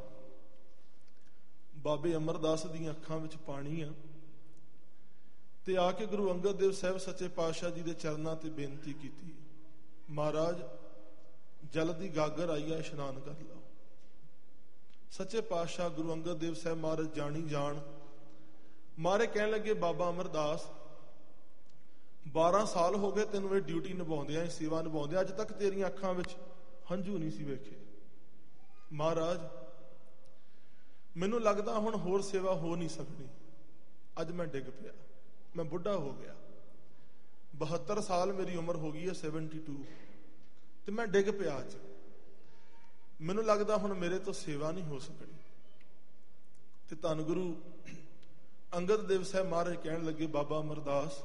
ਬਾਬੇ ਅਮਰਦਾਸ ਦੀਆਂ ਅੱਖਾਂ ਵਿੱਚ ਪਾਣੀ ਆ ਤੇ ਆ ਕੇ ਗੁਰੂ ਅੰਗਦ ਦੇਵ ਸਾਹਿਬ ਸੱਚੇ ਪਾਤਸ਼ਾਹ ਜੀ ਦੇ ਚਰਨਾਂ ਤੇ ਬੇਨਤੀ ਕੀਤੀ, ਮਹਾਰਾਜ ਜਲ ਦੀ ਗਾਗਰ ਆਈ ਆ, ਇਸ਼ਨਾਨ ਕਰ ਲਓ। ਸੱਚੇ ਪਾਤਸ਼ਾਹ ਗੁਰੂ ਅੰਗਦ ਦੇਵ ਸਾਹਿਬ ਮਹਾਰਾਜ ਜਾਣੀ ਜਾਣ ਮਾਰੇ ਕਹਿਣ ਲੱਗੇ, ਬਾਬਾ ਅਮਰਦਾਸ ਬਾਰਾਂ ਸਾਲ ਹੋ ਗਏ ਤੈਨੂੰ ਇਹ ਡਿਊਟੀ ਨਿਭਾਉਂਦਿਆਂ, ਇਹ ਸੇਵਾ ਨਿਭਾਉਂਦਿਆਂ, ਅੱਜ ਤੱਕ ਤੇਰੀਆਂ ਅੱਖਾਂ ਵਿੱਚ ਹੰਝੂ ਨਹੀਂ ਸੀ ਵੇਖੇ। ਮਹਾਰਾਜ ਮੈਨੂੰ ਲੱਗਦਾ ਹੁਣ ਹੋਰ ਸੇਵਾ ਹੋ ਨਹੀਂ ਸਕਦੀ। ਅੱਜ ਮੈਂ ਡਿੱਗ ਪਿਆ, ਮੈਂ ਬੁੱਢਾ ਹੋ ਗਿਆ, ਬਹੱਤਰ ਸਾਲ ਮੇਰੀ ਉਮਰ ਹੋ ਗਈ ਹੈ, ਬਹੱਤਰ, ਤੇ ਮੈਂ ਡਿੱਗ ਪਿਆ। ਅੱਜ ਮੈਨੂੰ ਲੱਗਦਾ ਹੁਣ ਮੇਰੇ ਤੋਂ ਸੇਵਾ ਨਹੀਂ ਹੋ ਸਕਣੀ। ਤੇ ਧੰਨ ਗੁਰੂ ਅੰਗਦ ਦੇਵ ਸਾਹਿਬ ਮਹਾਰਾਜ ਕਹਿਣ ਲੱਗੇ, ਬਾਬਾ ਅਮਰਦਾਸ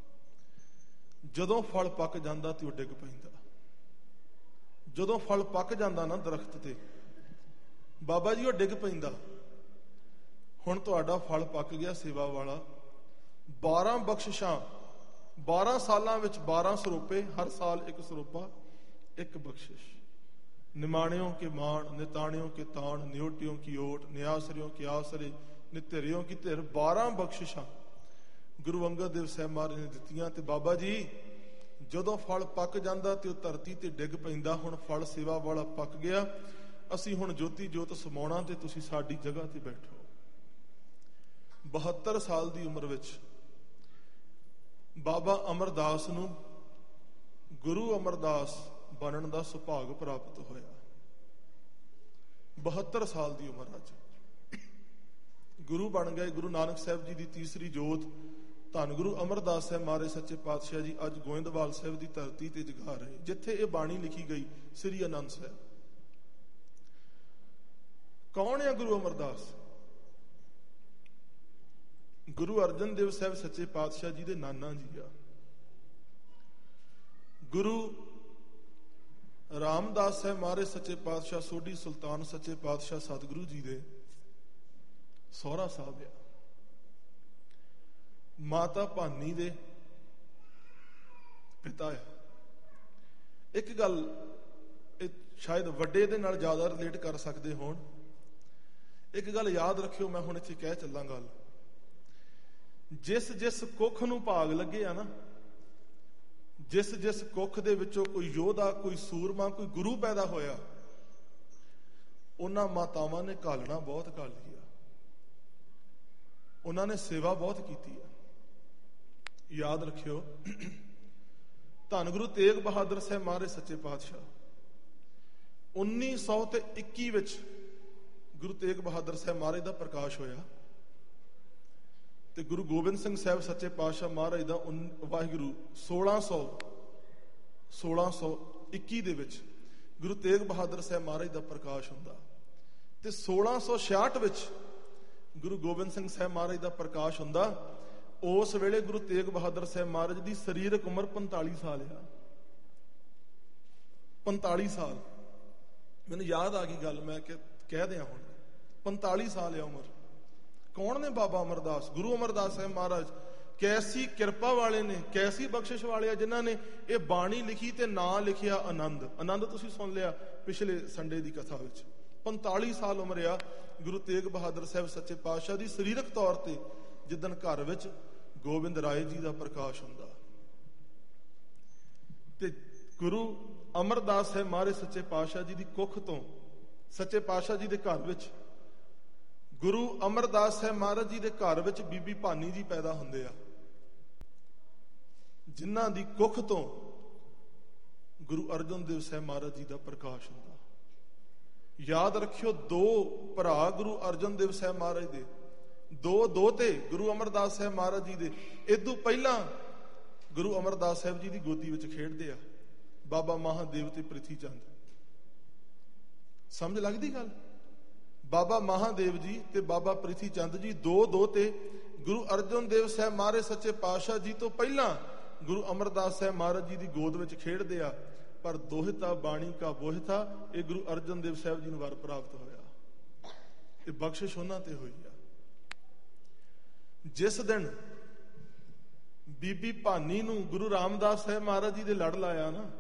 ਜਦੋਂ ਫਲ ਪੱਕ ਜਾਂਦਾ ਤੇ ਉਹ ਡਿੱਗ ਪੈਂਦਾ। ਜਦੋਂ ਫਲ ਪੱਕ ਜਾਂਦਾ ਨਾ ਦਰਖਤ ਤੇ, ਬਾਬਾ ਜੀ ਉਹ ਡਿੱਗ ਪੈਂਦਾ। ਹੁਣ ਤੁਹਾਡਾ ਫਲ ਪੱਕ ਗਿਆ ਸੇਵਾ ਵਾਲਾ। ਬਾਰਾਂ ਬਖਸ਼ਿਸ਼ਾਂ, ਬਾਰਾਂ ਸਾਲਾਂ ਵਿੱਚ ਬਾਰਾਂ ਸਰੋਪੇ, ਹਰ ਸਾਲ ਇੱਕ ਸਰੋਪਾ, ਇੱਕ ਬਖਸ਼ਿਸ਼। ਨਿਮਾਣਿਓ ਕੇ ਮਾਣ, ਨਿਤਾਣਿਓ ਕੇ ਤਾਣ, ਨਿਉਟਿਓ ਕੀ ਓਟ, ਨਿਆਸਰਿਓ ਕੀ ਆਸਰੇ, ਨਿਧਿਰਿਓ ਕੀ ਧਿਰ। ਬਾਰਾਂ ਬਖਸ਼ਿਸ਼ਾਂ ਗੁਰੂ ਅੰਗਦ ਦੇਵ ਸਾਹਿਬ ਮਹਾਰਾਜ ਨੇ ਦਿੱਤੀਆਂ। ਤੇ ਬਾਬਾ ਜੀ ਜਦੋਂ ਫਲ ਪੱਕ ਜਾਂਦਾ ਤੇ ਉਹ ਧਰਤੀ ਤੇ ਡਿੱਗ ਪੈਂਦਾ। ਹੁਣ ਫਲ ਸੇਵਾ ਵਾਲਾ ਪੱਕ ਗਿਆ, ਅਸੀਂ ਹੁਣ ਜੋਤੀ ਜੋਤ ਸਮਾਉਣਾ ਤੇ ਤੁਸੀਂ ਸਾਡੀ ਜਗ੍ਹਾ ਤੇ ਬੈਠੋ। ਬਹੱਤਰ ਸਾਲ ਦੀ ਉਮਰ ਵਿੱਚ ਬਾਬਾ ਅਮਰਦਾਸ ਨੂੰ ਗੁਰੂ ਅਮਰਦਾਸ ਬਣਨ ਦਾ ਸੁਭਾਗ ਪ੍ਰਾਪਤ ਹੋਇਆ। ਬਹੱਤਰ ਸਾਲ ਦੀ ਉਮਰ ਅੱਜ ਗੁਰੂ ਬਣ ਗਏ। ਗੁਰੂ ਨਾਨਕ ਸਾਹਿਬ ਜੀ ਦੀ ਤੀਸਰੀ ਜੋਤ ਧੰਨ ਗੁਰੂ ਅਮਰਦਾਸ ਸਾਹਿਬ ਮਹਾਰਾਜ ਸੱਚੇ ਪਾਤਸ਼ਾਹ ਜੀ ਅੱਜ ਗੋਇੰਦਵਾਲ ਸਾਹਿਬ ਦੀ ਧਰਤੀ ਤੇ ਜਗਾ ਰਹੇ, ਜਿੱਥੇ ਇਹ ਬਾਣੀ ਲਿਖੀ ਗਈ, ਸ੍ਰੀ ਅਨੰਦ ਸਾਹਿਬ। ਕੌਣ ਹੈ ਗੁਰੂ ਅਮਰਦਾਸ? ਗੁਰੂ ਅਰਜਨ ਦੇਵ ਸਾਹਿਬ ਸੱਚੇ ਪਾਤਸ਼ਾਹ ਜੀ ਦੇ ਨਾਨਾ ਜੀ ਆ। ਗੁਰੂ ਰਾਮਦਾਸ ਸਾਹਿਬ ਮਹਾਰਾਜ ਸੱਚੇ ਪਾਤਸ਼ਾਹ ਸੋਢੀ ਸੁਲਤਾਨ ਸੱਚੇ ਪਾਤਸ਼ਾਹ ਸਤਿਗੁਰੂ ਜੀ ਦੇ ਸਹੁਰਾ ਸਾਹਿਬ ਆ। ਮਾਤਾ ਭਾਨੀ ਦੇ ਪਿਤਾ ਆ। ਇੱਕ ਗੱਲ ਇਹ ਸ਼ਾਇਦ ਵੱਡੇ ਦੇ ਨਾਲ ਜ਼ਿਆਦਾ ਰਿਲੇਟ ਕਰ ਸਕਦੇ ਹੋਣ। ਇੱਕ ਗੱਲ ਯਾਦ ਰੱਖਿਓ, ਮੈਂ ਹੁਣ ਇੱਥੇ ਕਹਿ ਚੱਲਾਂ ਗੱਲ। ਜਿਸ ਜਿਸ ਕੁੱਖ ਨੂੰ ਭਾਗ ਲੱਗੇ ਆ ਨਾ, ਜਿਸ ਜਿਸ ਕੁੱਖ ਦੇ ਵਿੱਚੋਂ ਕੋਈ ਯੋਧਾ, ਕੋਈ ਸੂਰਮਾ, ਕੋਈ ਗੁਰੂ ਪੈਦਾ ਹੋਇਆ, ਉਹਨਾਂ ਮਾਤਾਵਾਂ ਨੇ ਘਾਲਣਾ ਬਹੁਤ ਘਾਲੀ ਆ, ਉਹਨਾਂ ਨੇ ਸੇਵਾ ਬਹੁਤ ਕੀਤੀ ਆ। ਯਾਦ ਰੱਖਿਓ, ਧੰਨ ਗੁਰੂ ਤੇਗ ਬਹਾਦਰ ਸਾਹਿਬ ਮਹਾਰਾਜ ਸੱਚੇ ਪਾਤਸ਼ਾਹ ਉੱਨੀ ਸੌ ਤੇ ਇੱਕੀ ਵਿੱਚ ਗੁਰੂ ਤੇਗ ਬਹਾਦਰ ਸਾਹਿਬ ਮਹਾਰਾਜ ਦਾ ਪ੍ਰਕਾਸ਼ ਹੋਇਆ ਤੇ ਗੁਰੂ ਗੋਬਿੰਦ ਸਿੰਘ ਸਾਹਿਬ ਸੱਚੇ ਪਾਤਸ਼ਾਹ ਮਹਾਰਾਜ ਦਾ ਵਾਹਿਗੁਰੂ ਸੋਲਾਂ ਸੌ ਸੋਲਾਂ ਸੌ ਇੱਕੀ ਦੇ ਵਿੱਚ ਗੁਰੂ ਤੇਗ ਬਹਾਦਰ ਸਾਹਿਬ ਮਹਾਰਾਜ ਦਾ ਪ੍ਰਕਾਸ਼ ਹੁੰਦਾ ਤੇ ਸੋਲਾਂ ਸੌ ਛਿਆਹਠ ਵਿੱਚ ਗੁਰੂ ਗੋਬਿੰਦ ਸਿੰਘ ਸਾਹਿਬ ਮਹਾਰਾਜ ਦਾ ਪ੍ਰਕਾਸ਼ ਹੁੰਦਾ। ਉਸ ਵੇਲੇ ਗੁਰੂ ਤੇਗ ਬਹਾਦਰ ਸਾਹਿਬ ਮਹਾਰਾਜ ਦੀ ਸਰੀਰਕ ਉਮਰ ਪੰਤਾਲੀ ਸਾਲ ਆ। ਪੰਤਾਲੀ ਸਾਲ ਮੈਨੂੰ ਯਾਦ ਆ ਗਈ ਗੱਲ, ਮੈਂ ਕਹਿ ਦਿਆਂ ਹੁਣ। ਪੰਤਾਲੀ ਸਾਲ ਆ ਉਮਰ। ਕੌਣ ਨੇ ਬਾਬਾ ਅਮਰਦਾਸ? ਗੁਰੂ ਅਮਰਦਾਸ ਸਾਹਿਬ ਮਹਾਰਾਜ ਕੈਸੀ ਕਿਰਪਾ ਵਾਲੇ ਨੇ, ਕੈਸੀ ਬਖਸ਼ਿਸ਼ ਵਾਲੇ ਆ, ਜਿਨ੍ਹਾਂ ਨੇ ਇਹ ਬਾਣੀ ਲਿਖੀ ਤੇ ਨਾਂ ਲਿਖਿਆ ਆਨੰਦ। ਆਨੰਦ ਤੁਸੀਂ ਸੁਣ ਲਿਆ ਪਿਛਲੇ ਸੰਡੇ ਦੀ ਕਥਾ ਵਿੱਚ। ਪੰਤਾਲੀ ਸਾਲ ਉਮਰ ਆ ਗੁਰੂ ਤੇਗ ਬਹਾਦਰ ਸਾਹਿਬ ਸੱਚੇ ਪਾਤਸ਼ਾਹ ਦੀ ਸਰੀਰਕ ਤੌਰ ਤੇ, ਜਿੱਦਣ ਘਰ ਵਿੱਚ ਗੋਬਿੰਦ ਰਾਏ ਜੀ ਦਾ ਪ੍ਰਕਾਸ਼ ਹੁੰਦਾ ਤੇ ਗੁਰੂ ਅਮਰਦਾਸ ਸਾਹਿਬ ਮਹਾਰਾਜ ਸੱਚੇ ਪਾਤਸ਼ਾਹ ਜੀ ਦੀ ਕੁੱਖ ਤੋਂ, ਸੱਚੇ ਪਾਤਸ਼ਾਹ ਜੀ ਦੇ ਘਰ ਵਿੱਚ, ਗੁਰੂ ਅਮਰਦਾਸ ਸਾਹਿਬ ਮਹਾਰਾਜ ਜੀ ਦੇ ਘਰ ਵਿੱਚ ਬੀਬੀ ਭਾਨੀ ਜੀ ਪੈਦਾ ਹੁੰਦੇ ਆ, ਜਿਨ੍ਹਾਂ ਦੀ ਕੁੱਖ ਤੋਂ ਗੁਰੂ ਅਰਜਨ ਦੇਵ ਸਾਹਿਬ ਮਹਾਰਾਜ ਜੀ ਦਾ ਪ੍ਰਕਾਸ਼ ਹੁੰਦਾ। ਯਾਦ ਰੱਖਿਓ, ਦੋ ਭਰਾ ਗੁਰੂ ਅਰਜਨ ਦੇਵ ਸਾਹਿਬ ਮਹਾਰਾਜ ਦੇ, ਦੋ ਦੋਤੇ ਗੁਰੂ ਅਮਰਦਾਸ ਸਾਹਿਬ ਮਹਾਰਾਜ ਜੀ ਦੇ। ਇਦੋਂ ਪਹਿਲਾਂ ਗੁਰੂ ਅਮਰਦਾਸ ਸਾਹਿਬ ਜੀ ਦੀ ਗੋਦੀ ਵਿੱਚ ਖੇਡਦੇ ਆ ਬਾਬਾ ਮਹਾਦੇਵ ਤੇ ਪ੍ਰਿਥੀ ਚੰਦ। ਸਮਝ ਲੱਗਦੀ ਗੱਲ? ਬਾਬਾ ਮਹਾਦੇਵ ਜੀ ਤੇ ਬਾਬਾ ਪ੍ਰਿਥੀ ਚੰਦ ਜੀ ਦੋ ਦੋਤੇ ਗੁਰੂ ਅਰਜਨ ਦੇਵ ਸਾਹਿਬ ਮਹਾਰਾਜ ਸੱਚੇ ਪਾਤਸ਼ਾਹ ਜੀ ਤੋਂ ਪਹਿਲਾਂ ਗੁਰੂ ਅਮਰਦਾਸ ਸਾਹਿਬ ਮਹਾਰਾਜ ਜੀ ਦੀ ਗੋਦ ਵਿੱਚ ਖੇਡਦੇ ਆ। ਪਰ ਦੋਹਿਤਾ ਬਾਣੀ ਕਾ ਬੋਹਿਤਾ, ਇਹ ਗੁਰੂ ਅਰਜਨ ਦੇਵ ਸਾਹਿਬ ਜੀ ਨੂੰ ਵਰ ਪ੍ਰਾਪਤ ਹੋਇਆ। ਇਹ ਬਖਸ਼ਿਸ਼ ਉਹਨਾਂ ਤੇ ਹੋਈ ਆ। ਜਿਸ ਦਿਨ ਬੀਬੀ ਭਾਨੀ ਨੂੰ ਗੁਰੂ ਰਾਮਦਾਸ ਸਾਹਿਬ ਮਹਾਰਾਜ ਜੀ ਦੇ ਲੜ ਲਾਇਆ ਨਾ,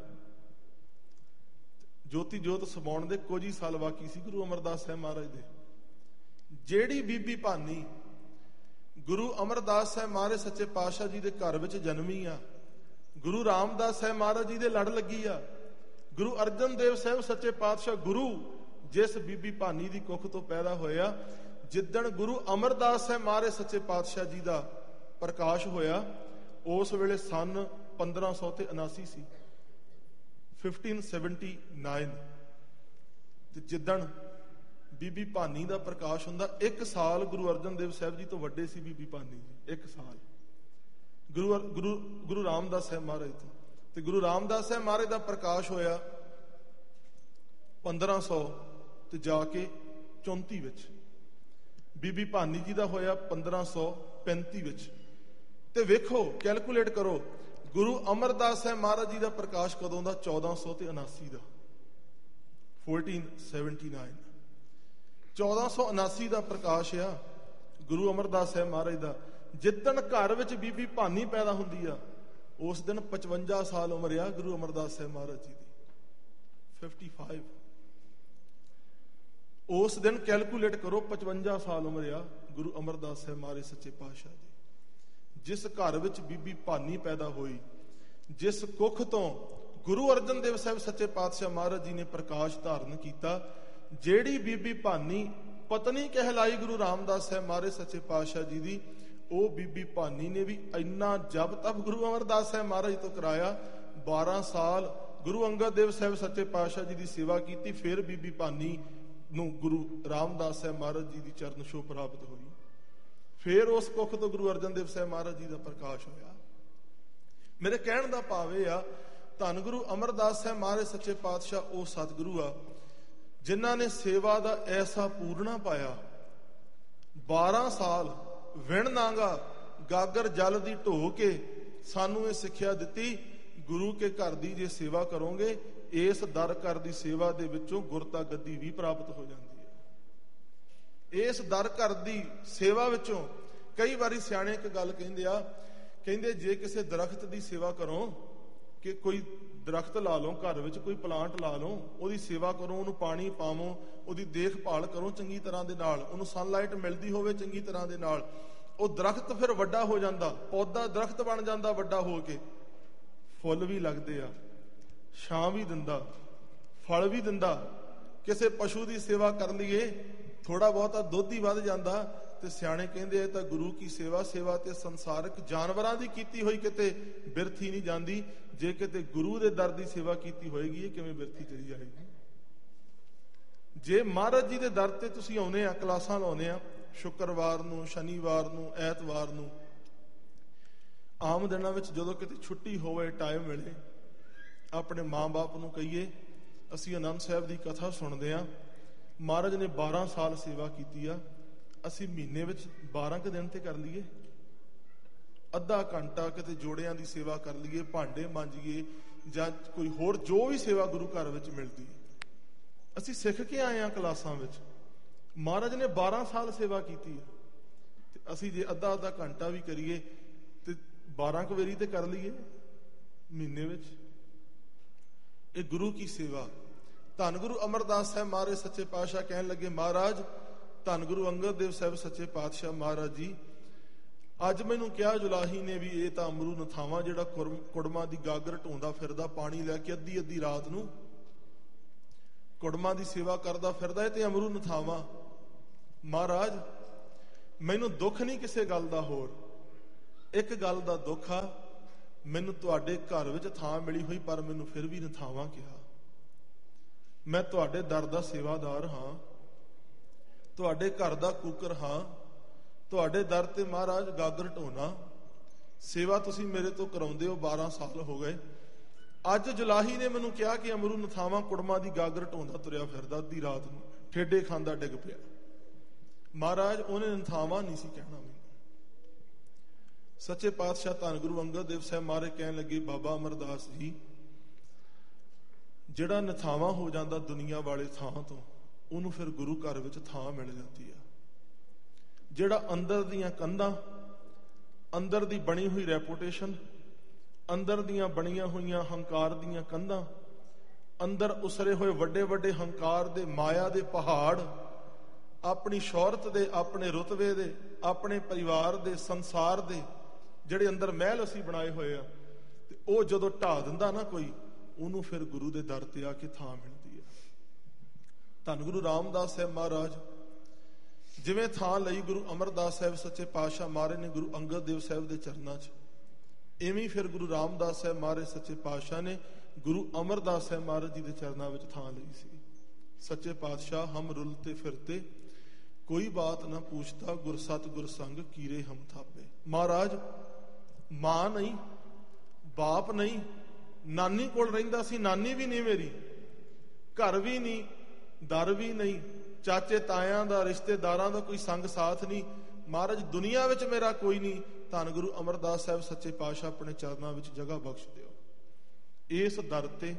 ਜੋਤੀ ਜੋਤ ਸਮਾਉਣ ਦੇ ਕੁਝ ਹੀ ਸਾਲ ਬਾਕੀ ਸੀ ਗੁਰੂ ਅਮਰਦਾਸ ਸਾਹਿਬ ਮਹਾਰਾਜ ਦੇ। ਜਿਹੜੀ ਬੀਬੀ ਭਾਨੀ ਗੁਰੂ ਅਮਰਦਾਸ ਸਾਹਿਬ ਮਹਾਰਾਜ ਸੱਚੇ ਪਾਤਸ਼ਾਹ ਜੀ ਦੇ ਘਰ ਵਿੱਚ ਜਨਮੀ ਆ, ਗੁਰੂ ਰਾਮਦਾਸ ਸਾਹਿਬ ਮਹਾਰਾਜ ਜੀ ਦੇ ਲੜ ਲੱਗੀ ਆ। ਗੁਰੂ ਅਰਜਨ ਦੇਵ ਸਾਹਿਬ ਸੱਚੇ ਪਾਤਸ਼ਾਹ ਗੁਰੂ ਜਿਸ ਬੀਬੀ ਭਾਨੀ ਦੀ ਕੁੱਖ ਤੋਂ ਪੈਦਾ ਹੋਇਆ, ਜਿੱਦਣ ਗੁਰੂ ਅਮਰਦਾਸ ਸਾਹਿਬ ਮਹਾਰਾਜ ਸੱਚੇ ਪਾਤਸ਼ਾਹ ਜੀ ਦਾ ਪ੍ਰਕਾਸ਼ ਹੋਇਆ, ਉਸ ਵੇਲੇ ਸਨ ਪੰਦਰਾਂ ਸੌ ਤੇ ਉਨਾਸੀ ਸੀ, ਫਿਫਟੀਨ ਸੈਵਨਟੀ ਨਾਈਨ। ਤੇ ਜਿੱਦਣ ਬੀਬੀ ਭਾਨੀ ਦਾ ਪ੍ਰਕਾਸ਼ ਹੁੰਦਾ, ਇੱਕ ਸਾਲ ਗੁਰੂ ਅਰਜਨ ਦੇਵ ਸਾਹਿਬ ਜੀ ਤੋਂ ਵੱਡੇ ਸੀ ਬੀਬੀ ਭਾਨੀ ਜੀ, ਇੱਕ ਸਾਲ ਗੁਰੂ ਗੁਰੂ ਗੁਰੂ ਰਾਮਦਾਸ ਸਾਹਿਬ ਮਹਾਰਾਜ ਤੋਂ। ਤੇ ਗੁਰੂ ਰਾਮਦਾਸ ਸਾਹਿਬ ਮਹਾਰਾਜ ਦਾ ਪ੍ਰਕਾਸ਼ ਹੋਇਆ ਪੰਦਰਾਂ ਸੌ ਤੇ ਜਾ ਕੇ ਚੌਂਤੀ ਵਿੱਚ। ਬੀਬੀ ਭਾਨੀ ਜੀ ਦਾ ਹੋਇਆ ਪੰਦਰਾਂ ਸੌ ਪੈਂਤੀ ਵਿੱਚ। ਤੇ ਵੇਖੋ, ਕੈਲਕੂਲੇਟ ਕਰੋ, ਗੁਰੂ ਅਮਰਦਾਸ ਸਾਹਿਬ ਮਹਾਰਾਜ ਜੀ ਦਾ ਪ੍ਰਕਾਸ਼ ਕਦੋਂ ਦਾ? ਚੌਦਾਂ ਸੌ ਤੇ ਉਨਾਸੀ ਦਾ, ਚੌਦਾਂ ਸੌ ਸੈਵਨਟੀ ਨਾਈਨ। ਚੌਦਾਂ ਸੌ ਉਨਾਸੀ ਦਾ ਪ੍ਰਕਾਸ਼ ਆ। ਗੁਰੂ ਅਮਰਦਾਸ ਸਾਹਿਬ ਮਹਾਰਾਜ ਦਾ। ਜਿੱਦਣ ਘਰ ਵਿੱਚ ਬੀਬੀ ਭਾਨੀ ਪੈਦਾ ਹੁੰਦੀ ਆ, ਉਸ ਦਿਨ ਪਚਵੰਜਾ ਸਾਲ ਉਮਰ ਆ ਗੁਰੂ ਅਮਰਦਾਸ ਸਾਹਿਬ ਮਹਾਰਾਜ ਜੀ ਦੀ। ਪਚਪਨ। ਉਸ ਦਿਨ ਕੈਲਕੂਲੇਟ ਕਰੋ, ਪਚਵੰਜਾ ਸਾਲ ਉਮਰ ਆ ਗੁਰੂ ਅਮਰਦਾਸ ਸਾਹਿਬ ਮਹਾਰਾਜ ਸੱਚੇ ਪਾਤਸ਼ਾਹ ਦੀ। ਜਿਸ ਘਰ ਵਿੱਚ ਬੀਬੀ ਭਾਨੀ ਪੈਦਾ ਹੋਈ, ਜਿਸ ਕੁੱਖ ਤੋਂ ਗੁਰੂ ਅਰਜਨ ਦੇਵ ਸਾਹਿਬ ਸੱਚੇ ਪਾਤਸ਼ਾਹ ਮਹਾਰਾਜ ਜੀ ਨੇ ਪ੍ਰਕਾਸ਼ ਧਾਰਨ ਕੀਤਾ, ਜਿਹੜੀ ਬੀਬੀ ਭਾਨੀ ਪਤਨੀ ਕਹਿਲਾਈ ਗੁਰੂ ਰਾਮਦਾਸ ਸਾਹਿਬ ਮਹਾਰਾਜ ਸੱਚੇ ਪਾਤਸ਼ਾਹ ਜੀ ਦੀ, ਉਹ ਬੀਬੀ ਭਾਨੀ ਨੇ ਵੀ ਇੰਨਾ ਜਪ ਤਪ ਗੁਰੂ ਅਮਰਦਾਸ ਸਾਹਿਬ ਮਹਾਰਾਜ ਤੋਂ ਕਰਾਇਆ। ਬਾਰਾਂ ਸਾਲ ਗੁਰੂ ਅੰਗਦ ਦੇਵ ਸਾਹਿਬ ਸੱਚੇ ਪਾਤਸ਼ਾਹ ਜੀ ਦੀ ਸੇਵਾ ਕੀਤੀ, ਫਿਰ ਬੀਬੀ ਭਾਨੀ ਨੂੰ ਗੁਰੂ ਰਾਮਦਾਸ ਸਾਹਿਬ ਮਹਾਰਾਜ ਜੀ ਦੀ ਚਰਨ ਛੋਹ ਪ੍ਰਾਪਤ ਹੋਈ। ਫਿਰ ਉਸ ਕੁੱਖ ਤੋਂ ਗੁਰੂ ਅਰਜਨ ਦੇਵ ਸਾਹਿਬ ਮਹਾਰਾਜ ਜੀ ਦਾ ਪ੍ਰਕਾਸ਼ ਹੋਇਆ। ਮੇਰੇ ਕਹਿਣ ਦਾ ਭਾਵ ਇਹ ਆ, ਧੰਨ ਗੁਰੂ ਅਮਰਦਾਸ ਸਾਹਿਬ ਮਹਾਰਾਜ ਸੱਚੇ ਪਾਤਸ਼ਾਹ ਉਹ ਸਤਿਗੁਰੂ ਆ ਜਿਨ੍ਹਾਂ ਨੇ ਸੇਵਾ ਦਾ ਐਸਾ ਪੂਰਨਾ ਪਾਇਆ। ਬਾਰਾਂ ਸਾਲ ਵਿਣ ਨਾਂਗਾ ਗਾਗਰ ਜਲ ਦੀ ਢੋ ਕੇ ਸਾਨੂੰ ਇਹ ਸਿੱਖਿਆ ਦਿੱਤੀ, ਗੁਰੂ ਕੇ ਘਰ ਦੀ ਜੇ ਸੇਵਾ ਕਰੋਗੇ, ਇਸ ਦਰ ਘਰ ਦੀ ਸੇਵਾ ਦੇ ਵਿੱਚੋਂ ਗੁਰਤਾ ਗੱਦੀ ਵੀ ਪ੍ਰਾਪਤ ਹੋ ਜਾਂਦੀ ਹੈ। ਇਸ ਦਰ ਘਰ ਦੀ ਸੇਵਾ ਵਿੱਚੋਂ ਕਈ ਵਾਰੀ ਸਿਆਣੇ ਇੱਕ ਗੱਲ ਕਹਿੰਦੇ ਆ, ਕਹਿੰਦੇ ਜੇ ਕਿਸੇ ਦਰਖਤ ਦੀ ਸੇਵਾ ਕਰੋ, ਕਿ ਕੋਈ ਦਰਖਤ ਲਾ ਲਓ ਘਰ ਵਿੱਚ, ਕੋਈ ਪਲਾਂਟ ਲਾ ਲਓ, ਉਹਦੀ ਸੇਵਾ ਕਰੋ, ਉਹਨੂੰ ਪਾਣੀ ਪਾਵੋ, ਉਹਦੀ ਦੇਖਭਾਲ ਕਰੋ ਚੰਗੀ ਤਰ੍ਹਾਂ ਦੇ ਨਾਲ, ਉਹਨੂੰ ਸਨਲਾਈਟ ਮਿਲਦੀ ਹੋਵੇ ਚੰਗੀ ਤਰ੍ਹਾਂ ਦੇ ਨਾਲ, ਉਹ ਦਰਖਤ ਫਿਰ ਵੱਡਾ ਹੋ ਜਾਂਦਾ, ਪੌਦਾ ਦਰਖਤ ਬਣ ਜਾਂਦਾ ਵੱਡਾ ਹੋ ਕੇ, ਫੁੱਲ ਵੀ ਲੱਗਦੇ ਆ, ਛਾਂ ਵੀ ਦਿੰਦਾ, ਫਲ ਵੀ ਦਿੰਦਾ। ਕਿਸੇ ਪਸ਼ੂ ਦੀ ਸੇਵਾ ਕਰ ਲਈਏ, ਥੋੜਾ ਬਹੁਤਾ ਦੁੱਧ ਹੀ ਵੱਧ ਜਾਂਦਾ, ਤੇ ਸਿਆਣੇ ਕਹਿੰਦੇ ਇਹ ਤਾਂ ਗੁਰੂ ਕੀ ਸੇਵਾ, ਸੇਵਾ ਤੇ ਸੰਸਾਰਕ ਜਾਨਵਰਾਂ ਦੀ ਕੀਤੀ ਹੋਈ ਕਿਤੇ ਬਿਰਥੀ ਨਹੀਂ ਜਾਂਦੀ, ਜੇ ਕਿਤੇ ਗੁਰੂ ਦੇ ਦਰ ਦੀ ਸੇਵਾ ਕੀਤੀ ਹੋਏਗੀ ਇਹ ਕਿਵੇਂ ਬਿਰਥੀ ਚਲੀ ਜਾਏਗੀ। ਜੇ ਮਹਾਰਾਜ ਜੀ ਦੇ ਦਰ ਤੇ ਤੁਸੀਂ ਆਉਨੇ ਆ, ਕਲਾਸਾਂ ਲਾਉਨੇ ਆ, ਸ਼ੁੱਕਰਵਾਰ ਨੂੰ, ਸ਼ਨੀਵਾਰ ਨੂੰ, ਐਤਵਾਰ ਨੂੰ, ਆਮ ਦਿਨਾਂ ਵਿੱਚ ਜਦੋਂ ਕਿਤੇ ਛੁੱਟੀ ਹੋਵੇ, ਟਾਈਮ ਮਿਲੇ, ਆਪਣੇ ਮਾਂ-ਬਾਪ ਨੂੰ ਕਹੀਏ ਅਸੀਂ ਆਨੰਦ ਸਾਹਿਬ ਦੀ ਕਥਾ ਸੁਣਦੇ ਆ, ਮਹਾਰਾਜ ਨੇ ਬਾਰਾਂ ਸਾਲ ਸੇਵਾ ਕੀਤੀ ਆ, ਅਸੀਂ ਮਹੀਨੇ ਵਿੱਚ ਬਾਰਾਂ ਕੁ ਦਿਨ ਤੇ ਕਰ ਲਈਏ, ਅੱਧਾ ਘੰਟਾ ਕਿਤੇ ਜੋੜਿਆਂ ਦੀ ਸੇਵਾ ਕਰ ਲਈਏ, ਭਾਂਡੇ ਮਾਂਜੀਏ, ਜਾਂ ਕੋਈ ਹੋਰ ਜੋ ਵੀ ਸੇਵਾ ਗੁਰੂ ਘਰ ਵਿੱਚ ਮਿਲਦੀ। ਅਸੀਂ ਸਿੱਖ ਕੇ ਆਏ ਆ ਕਲਾਸਾਂ ਵਿੱਚ, ਮਹਾਰਾਜ ਨੇ ਬਾਰਾਂ ਸਾਲ ਸੇਵਾ ਕੀਤੀ ਹੈ, ਤੇ ਅਸੀਂ ਜੇ ਅੱਧਾ ਅੱਧਾ ਘੰਟਾ ਵੀ ਕਰੀਏ ਤੇ ਬਾਰਾਂ ਕੁ ਵਾਰੀ ਤੇ ਕਰ ਲਈਏ ਮਹੀਨੇ ਵਿੱਚ। ਇਹ ਗੁਰੂ ਕੀ ਸੇਵਾ। ਧੰਨ ਗੁਰੂ ਅਮਰਦਾਸ ਸਾਹਿਬ ਮਹਾਰਾਜ ਸੱਚੇ ਪਾਤਸ਼ਾਹ ਕਹਿਣ ਲੱਗੇ, ਮਹਾਰਾਜ ਧੰਨ ਗੁਰੂ ਅੰਗਦ ਦੇਵ ਸਾਹਿਬ ਸੱਚੇ ਪਾਤਸ਼ਾਹ ਮਹਾਰਾਜ ਜੀ, ਅੱਜ ਮੈਨੂੰ ਕਿਹਾ ਜੁਲਾਹੀ ਨੇ ਵੀ ਇਹ ਤਾਂ ਅਮਰੂ ਨਥਾਵਾਂ ਜਿਹੜਾ ਕੁੜਮਾਂ ਦੀ ਗਾਗਰ ਢੋਂਦਾ ਫਿਰਦਾ ਪਾਣੀ ਲੈ ਕੇ ਅੱਧੀ ਅੱਧੀ ਰਾਤ ਨੂੰ, ਕੁੜਮਾਂ ਦੀ ਸੇਵਾ ਕਰਦਾ ਫਿਰਦਾ, ਇਹ ਤੇ ਅਮਰੂ ਨਥਾਵਾਂ। ਮਹਾਰਾਜ ਮੈਨੂੰ ਦੁੱਖ ਨਹੀਂ ਕਿਸੇ ਗੱਲ ਦਾ, ਹੋਰ ਇੱਕ ਗੱਲ ਦਾ ਦੁੱਖ ਆ, ਮੈਨੂੰ ਤੁਹਾਡੇ ਘਰ ਵਿੱਚ ਥਾਂ ਮਿਲੀ ਹੋਈ, ਪਰ ਮੈਨੂੰ ਫਿਰ ਵੀ ਨਥਾਵਾਂ ਕਿਹਾ। ਮੈਂ ਤੁਹਾਡੇ ਦਰ ਦਾ ਸੇਵਾਦਾਰ ਹਾਂ, ਤੁਹਾਡੇ ਘਰ ਦਾ ਕੂਕਰ ਹਾਂ, ਤੁਹਾਡੇ ਦਰ ਤੇ ਮਹਾਰਾਜ ਗਾਗਰ ਢੋਣਾ ਸੇਵਾ ਤੁਸੀਂ ਮੇਰੇ ਤੋਂ ਕਰਾਉਂਦੇ ਹੋ, ਬਾਰਾਂ ਸਾਲ ਹੋ ਗਏ। ਅੱਜ ਜੁਲਾਹੀ ਨੇ ਮੈਨੂੰ ਕਿਹਾ ਕਿ ਅਮਰੂ ਨਥਾਵਾਂ ਕੁੜਮਾਂ ਦੀ ਗਾਗਰ ਢੋਂਦਾ ਤੁਰਿਆ ਫਿਰਦਾ, ਅੱਧੀ ਰਾਤ ਨੂੰ ਠੇਡੇ ਖਾਂਦਾ ਡਿੱਗ ਪਿਆ। ਮਹਾਰਾਜ ਉਹਨੇ ਨਥਾਵਾਂ ਨਹੀਂ ਸੀ ਕਹਿਣਾ ਮੈਨੂੰ। ਸੱਚੇ ਪਾਤਸ਼ਾਹ ਧੰਨ ਗੁਰੂ ਅੰਗਦ ਦੇਵ ਸਾਹਿਬ ਮਹਾਰਾਜ ਕਹਿਣ ਲੱਗੇ, ਬਾਬਾ ਅਮਰਦਾਸ ਜੀ, ਜਿਹੜਾ ਨਥਾਵਾਂ ਹੋ ਜਾਂਦਾ ਦੁਨੀਆ ਵਾਲੇ ਥਾਂ ਤੋਂ, ਉਹਨੂੰ ਫਿਰ ਗੁਰੂ ਘਰ ਵਿੱਚ ਥਾਂ ਮਿਲ ਜਾਂਦੀ ਆ। ਜਿਹੜਾ ਅੰਦਰ ਦੀਆਂ ਕੰਧਾਂ, ਅੰਦਰ ਦੀ ਬਣੀ ਹੋਈ ਰੈਪੂਟੇਸ਼ਨ, ਅੰਦਰ ਦੀਆਂ ਬਣੀਆਂ ਹੋਈਆਂ ਹੰਕਾਰ ਦੀਆਂ ਕੰਧਾਂ, ਅੰਦਰ ਉਸਰੇ ਹੋਏ ਵੱਡੇ ਵੱਡੇ ਹੰਕਾਰ ਦੇ ਮਾਇਆ ਦੇ ਪਹਾੜ, ਆਪਣੀ ਸ਼ੌਹਰਤ ਦੇ, ਆਪਣੇ ਰੁਤਬੇ ਦੇ, ਆਪਣੇ ਪਰਿਵਾਰ ਦੇ, ਸੰਸਾਰ ਦੇ ਜਿਹੜੇ ਅੰਦਰ ਮਹਿਲ ਅਸੀਂ ਬਣਾਏ ਹੋਏ ਆ, ਤੇ ਉਹ ਜਦੋਂ ਢਾਹ ਦਿੰਦਾ ਨਾ ਕੋਈ, ਉਹਨੂੰ ਫਿਰ ਗੁਰੂ ਦੇ ਦਰ ਤੇ ਆ ਕੇ ਥਾਂ ਮਿਲਦੀ ਆ। ਧੰਨ ਗੁਰੂ ਰਾਮਦਾਸ ਸਾਹਿਬ ਮਹਾਰਾਜ ਜਿਵੇਂ ਥਾਂ ਲਈ ਗੁਰੂ ਅਮਰਦਾਸ ਸਾਹਿਬ ਸੱਚੇ ਪਾਤਸ਼ਾਹ ਮਹਾਰਾਜ ਨੇ ਗੁਰੂ ਅੰਗਦ ਦੇਵ ਸਾਹਿਬ ਦੇ ਚਰਨਾਂ 'ਚ, ਇਵੇਂ ਫਿਰ ਗੁਰੂ ਰਾਮਦਾਸ ਸਾਹਿਬ ਮਹਾਰਾਜ ਸੱਚੇ ਪਾਤਸ਼ਾਹ ਨੇ ਗੁਰੂ ਅਮਰਦਾਸ ਸਾਹਿਬ ਮਹਾਰਾਜ ਜੀ ਦੇ ਚਰਨਾਂ ਵਿੱਚ ਥਾਂ ਲਈ ਸੀ। ਸੱਚੇ ਪਾਤਸ਼ਾਹ ਹਮ ਰੁਲਤੇ ਫਿਰਤੇ ਕੋਈ ਬਾਤ ਨਾ ਪੁੱਛਤਾ, ਗੁਰਸਤ ਗੁਰਸੰਗ ਕੀਰੇ ਹਮ ਥਾਪੇ। ਮਹਾਰਾਜ ਮਾਂ ਨਹੀਂ, ਬਾਪ ਨਹੀਂ, ਨਾਨੀ ਕੋਲ ਰਹਿੰਦਾ ਸੀ, ਨਾਨੀ ਵੀ ਨਹੀਂ ਮੇਰੀ, ਘਰ ਵੀ ਨਹੀਂ, ਦਰ ਵੀ ਨਹੀਂ, ਚਾਚੇ ਤਾਇਆਂ ਦਾ, ਰਿਸ਼ਤੇਦਾਰਾਂ ਦਾ ਕੋਈ ਸੰਗ ਸਾਥ ਨਹੀਂ। ਮਹਾਰਾਜ ਦੁਨੀਆ ਵਿੱਚ ਮੇਰਾ ਕੋਈ ਨਹੀਂ। ਧੰਨ ਗੁਰੂ ਅਮਰਦਾਸ ਸਾਹਿਬ ਸੱਚੇ ਪਾਤਸ਼ਾਹ ਆਪਣੇ ਚਰਨਾਂ ਵਿੱਚ ਜਗ੍ਹਾ ਬਖਸ਼ ਦਿਓ। ਇਸ ਦਰ ਤੇ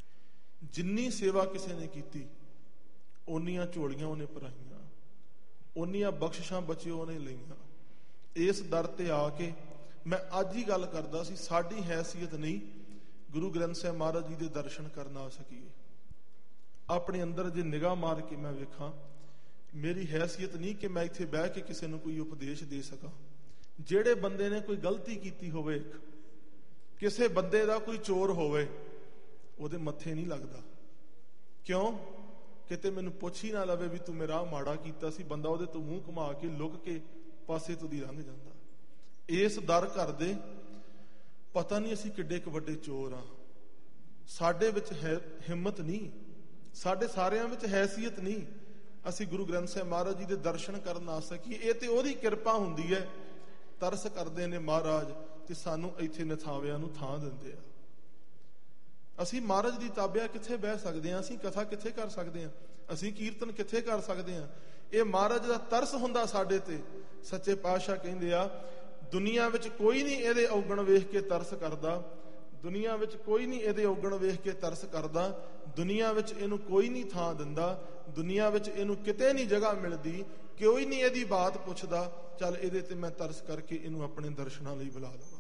ਜਿੰਨੀ ਸੇਵਾ ਕਿਸੇ ਨੇ ਕੀਤੀ, ਓਨੀਆਂ ਝੋਲੀਆਂ ਉਹਨੇ ਭਰਾਈਆਂ। ਉਨੀਆਂ ਬਖਸ਼ਿਸ਼ਾਂ ਬੱਚਿਓ ਨੇ ਲਈਆਂ। ਇਸ ਦਰ ਤੇ ਆ ਕੇ ਮੈਂ ਅੱਜ ਹੀ ਗੱਲ ਕਰਦਾ ਸੀ, ਸਾਡੀ ਹੈਸੀਅਤ ਨਹੀਂ ਗੁਰੂ ਗ੍ਰੰਥ ਸਾਹਿਬ ਮਹਾਰਾਜ ਜੀ ਦੇ ਦਰਸ਼ਨ ਕਰਨ ਆ ਸਕੀਏ। ਆਪਣੇ ਅੰਦਰ ਜੇ ਨਿਗਾਹ ਮਾਰ ਕੇ ਮੈਂ ਵੇਖਾਂ, ਮੇਰੀ ਹੈਸੀਅਤ ਨਹੀਂ ਕਿ ਮੈਂ ਇੱਥੇ ਬਹਿ ਕੇ ਕਿਸੇ ਨੂੰ ਕੋਈ ਉਪਦੇਸ਼ ਦੇ ਸਕਾਂ। ਜਿਹੜੇ ਬੰਦੇ ਨੇ ਕੋਈ ਗਲਤੀ ਕੀਤੀ ਹੋਵੇ, ਕਿਸੇ ਬੰਦੇ ਦਾ ਕੋਈ ਚੋਰ ਹੋਵੇ, ਉਹਦੇ ਮੱਥੇ ਨਹੀਂ ਲੱਗਦਾ। ਕਿਉਂ? ਕਿਤੇ ਮੈਨੂੰ ਪੁੱਛ ਹੀ ਨਾ ਲਵੇ ਵੀ ਤੂੰ ਮੇਰਾ ਮਾੜਾ ਕੀਤਾ ਸੀ, ਬੰਦਾ ਉਹਦੇ ਤੋਂ ਮੂੰਹ ਘੁਮਾ ਕੇ ਲੁਕ ਕੇ ਪਾਸੇ ਤੋਂ ਦੀ ਲੰਘ ਜਾਂਦਾ। ਇਸ ਦਰ ਘਰ ਦੇ ਪਤਾ ਨਹੀਂ ਅਸੀਂ ਕਿੱਡੇ ਕੁ ਵੱਡੇ ਚੋਰ ਆ। ਸਾਡੇ ਵਿੱਚ ਹੈ ਹਿੰਮਤ ਨਹੀਂ, ਸਾਡੇ ਸਾਰਿਆਂ ਵਿੱਚ ਹੈਸੀਅਤ ਨਹੀਂ, ਅਸੀਂ ਗੁਰੂ ਗ੍ਰੰਥ ਸਾਹਿਬ ਮਹਾਰਾਜ ਜੀ ਦੇ ਦਰਸ਼ਨ ਕਰਨ ਆ ਸਕੀਏ। ਇਹ ਤੇ ਉਹਦੀ ਕਿਰਪਾ ਹੁੰਦੀ ਹੈ। ਤਰਸ ਕਰਦੇ ਨੇ ਮਹਾਰਾਜ ਤੇ ਸਾਨੂੰ ਇੱਥੇ ਨਿਥਾਵਿਆਂ ਨੂੰ ਥਾਂ ਦਿੰਦੇ ਆ। ਅਸੀਂ ਮਹਾਰਾਜ ਦੀ ਤਾਬਿਆ ਕਿੱਥੇ ਬਹਿ ਸਕਦੇ ਹਾਂ? ਅਸੀਂ ਕਥਾ ਕਿੱਥੇ ਕਰ ਸਕਦੇ ਹਾਂ? ਅਸੀਂ ਕੀਰਤਨ ਕਿੱਥੇ ਕਰ ਸਕਦੇ ਹਾਂ? ਇਹ ਮਹਾਰਾਜ ਦਾ ਤਰਸ ਹੁੰਦਾ ਸਾਡੇ ਤੇ। ਸੱਚੇ ਪਾਤਸ਼ਾਹ ਕਹਿੰਦੇ ਆ, ਦੁਨੀਆ ਵਿੱਚ ਕੋਈ ਨਹੀਂ ਇਹਦੇ ਔਗਣ ਵੇਖ ਕੇ ਤਰਸ ਕਰਦਾ, ਦੁਨੀਆ ਵਿੱਚ ਕੋਈ ਨਹੀਂ ਇਹਦੇ ਔਗਣ ਵੇਖ ਕੇ ਤਰਸ ਕਰਦਾ, ਦੁਨੀਆ ਵਿੱਚ ਇਹਨੂੰ ਕੋਈ ਨਹੀਂ ਥਾਂ ਦਿੰਦਾ, ਦੁਨੀਆ ਵਿੱਚ ਇਹਨੂੰ ਕਿਤੇ ਨਹੀਂ ਜਗ੍ਹਾ ਮਿਲਦੀ, ਕੋਈ ਨਹੀਂ ਇਹਦੀ ਬਾਤ ਪੁੱਛਦਾ। ਚੱਲ ਇਹਦੇ ਤੇ ਮੈਂ ਤਰਸ ਕਰਕੇ ਇਹਨੂੰ ਆਪਣੇ ਦਰਸ਼ਨਾਂ ਲਈ ਬੁਲਾ ਲਵਾਂ।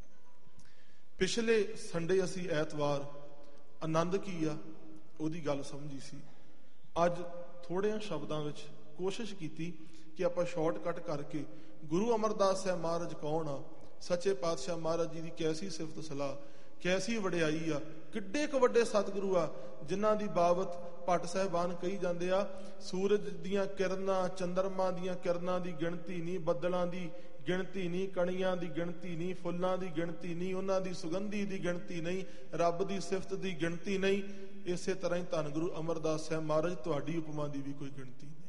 ਪਿਛਲੇ ਸੰਡੇ ਅਸੀਂ ਐਤਵਾਰ ਆਨੰਦ ਕੀ ਆ ਉਹਦੀ ਗੱਲ ਸਮਝੀ ਸੀ। ਅੱਜ ਥੋੜ੍ਹਿਆਂ ਸ਼ਬਦਾਂ ਵਿੱਚ ਕੋਸ਼ਿਸ਼ ਕੀਤੀ ਕਿ ਆਪਾਂ ਸ਼ਾਰਟਕਟ ਕਰਕੇ ਗੁਰੂ ਅਮਰਦਾਸ ਸਾਹਿਬ ਮਹਾਰਾਜ ਕੌਣ ਆ, ਸੱਚੇ ਪਾਤਸ਼ਾਹ ਮਹਾਰਾਜ ਜੀ ਦੀ ਕੈਸੀ ਸਿਫਤ ਸਲਾਹ, ਕੈਸੀ ਵਡਿਆਈ ਆ, ਕਿੱਡੇ ਕੁ ਵੱਡੇ ਸਤਿਗੁਰੂ ਆ ਜਿਨ੍ਹਾਂ ਦੀ ਬਾਬਤ ਭੱਟ ਸਾਹਿਬਾਨ ਕਹੀ ਜਾਂਦੇ ਆ, ਸੂਰਜ ਦੀਆਂ ਕਿਰਨਾਂ, ਚੰਦਰਮਾ ਦੀਆਂ ਕਿਰਨਾਂ ਦੀ ਗਿਣਤੀ ਨਹੀਂ, ਬੱਦਲਾਂ ਦੀ ਗਿਣਤੀ ਨਹੀਂ, ਕਣੀਆਂ ਦੀ ਗਿਣਤੀ ਨਹੀਂ, ਫੁੱਲਾਂ ਦੀ ਗਿਣਤੀ ਨਹੀਂ, ਉਹਨਾਂ ਦੀ ਸੁਗੰਧੀ ਦੀ ਗਿਣਤੀ ਨਹੀਂ, ਰੱਬ ਦੀ ਸਿਫਤ ਦੀ ਗਿਣਤੀ ਨਹੀਂ। ਇਸੇ ਤਰ੍ਹਾਂ ਹੀ ਧੰਨ ਗੁਰੂ ਅਮਰਦਾਸ ਸਾਹਿਬ ਮਹਾਰਾਜ ਤੁਹਾਡੀ ਉਪਮਾ ਦੀ ਵੀ ਕੋਈ ਗਿਣਤੀ ਨਹੀਂ।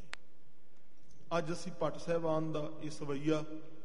ਅੱਜ ਅਸੀਂ ਭੱਟ ਸਾਹਿਬਾਨ ਦਾ ਇਹ ਸਵਈਆ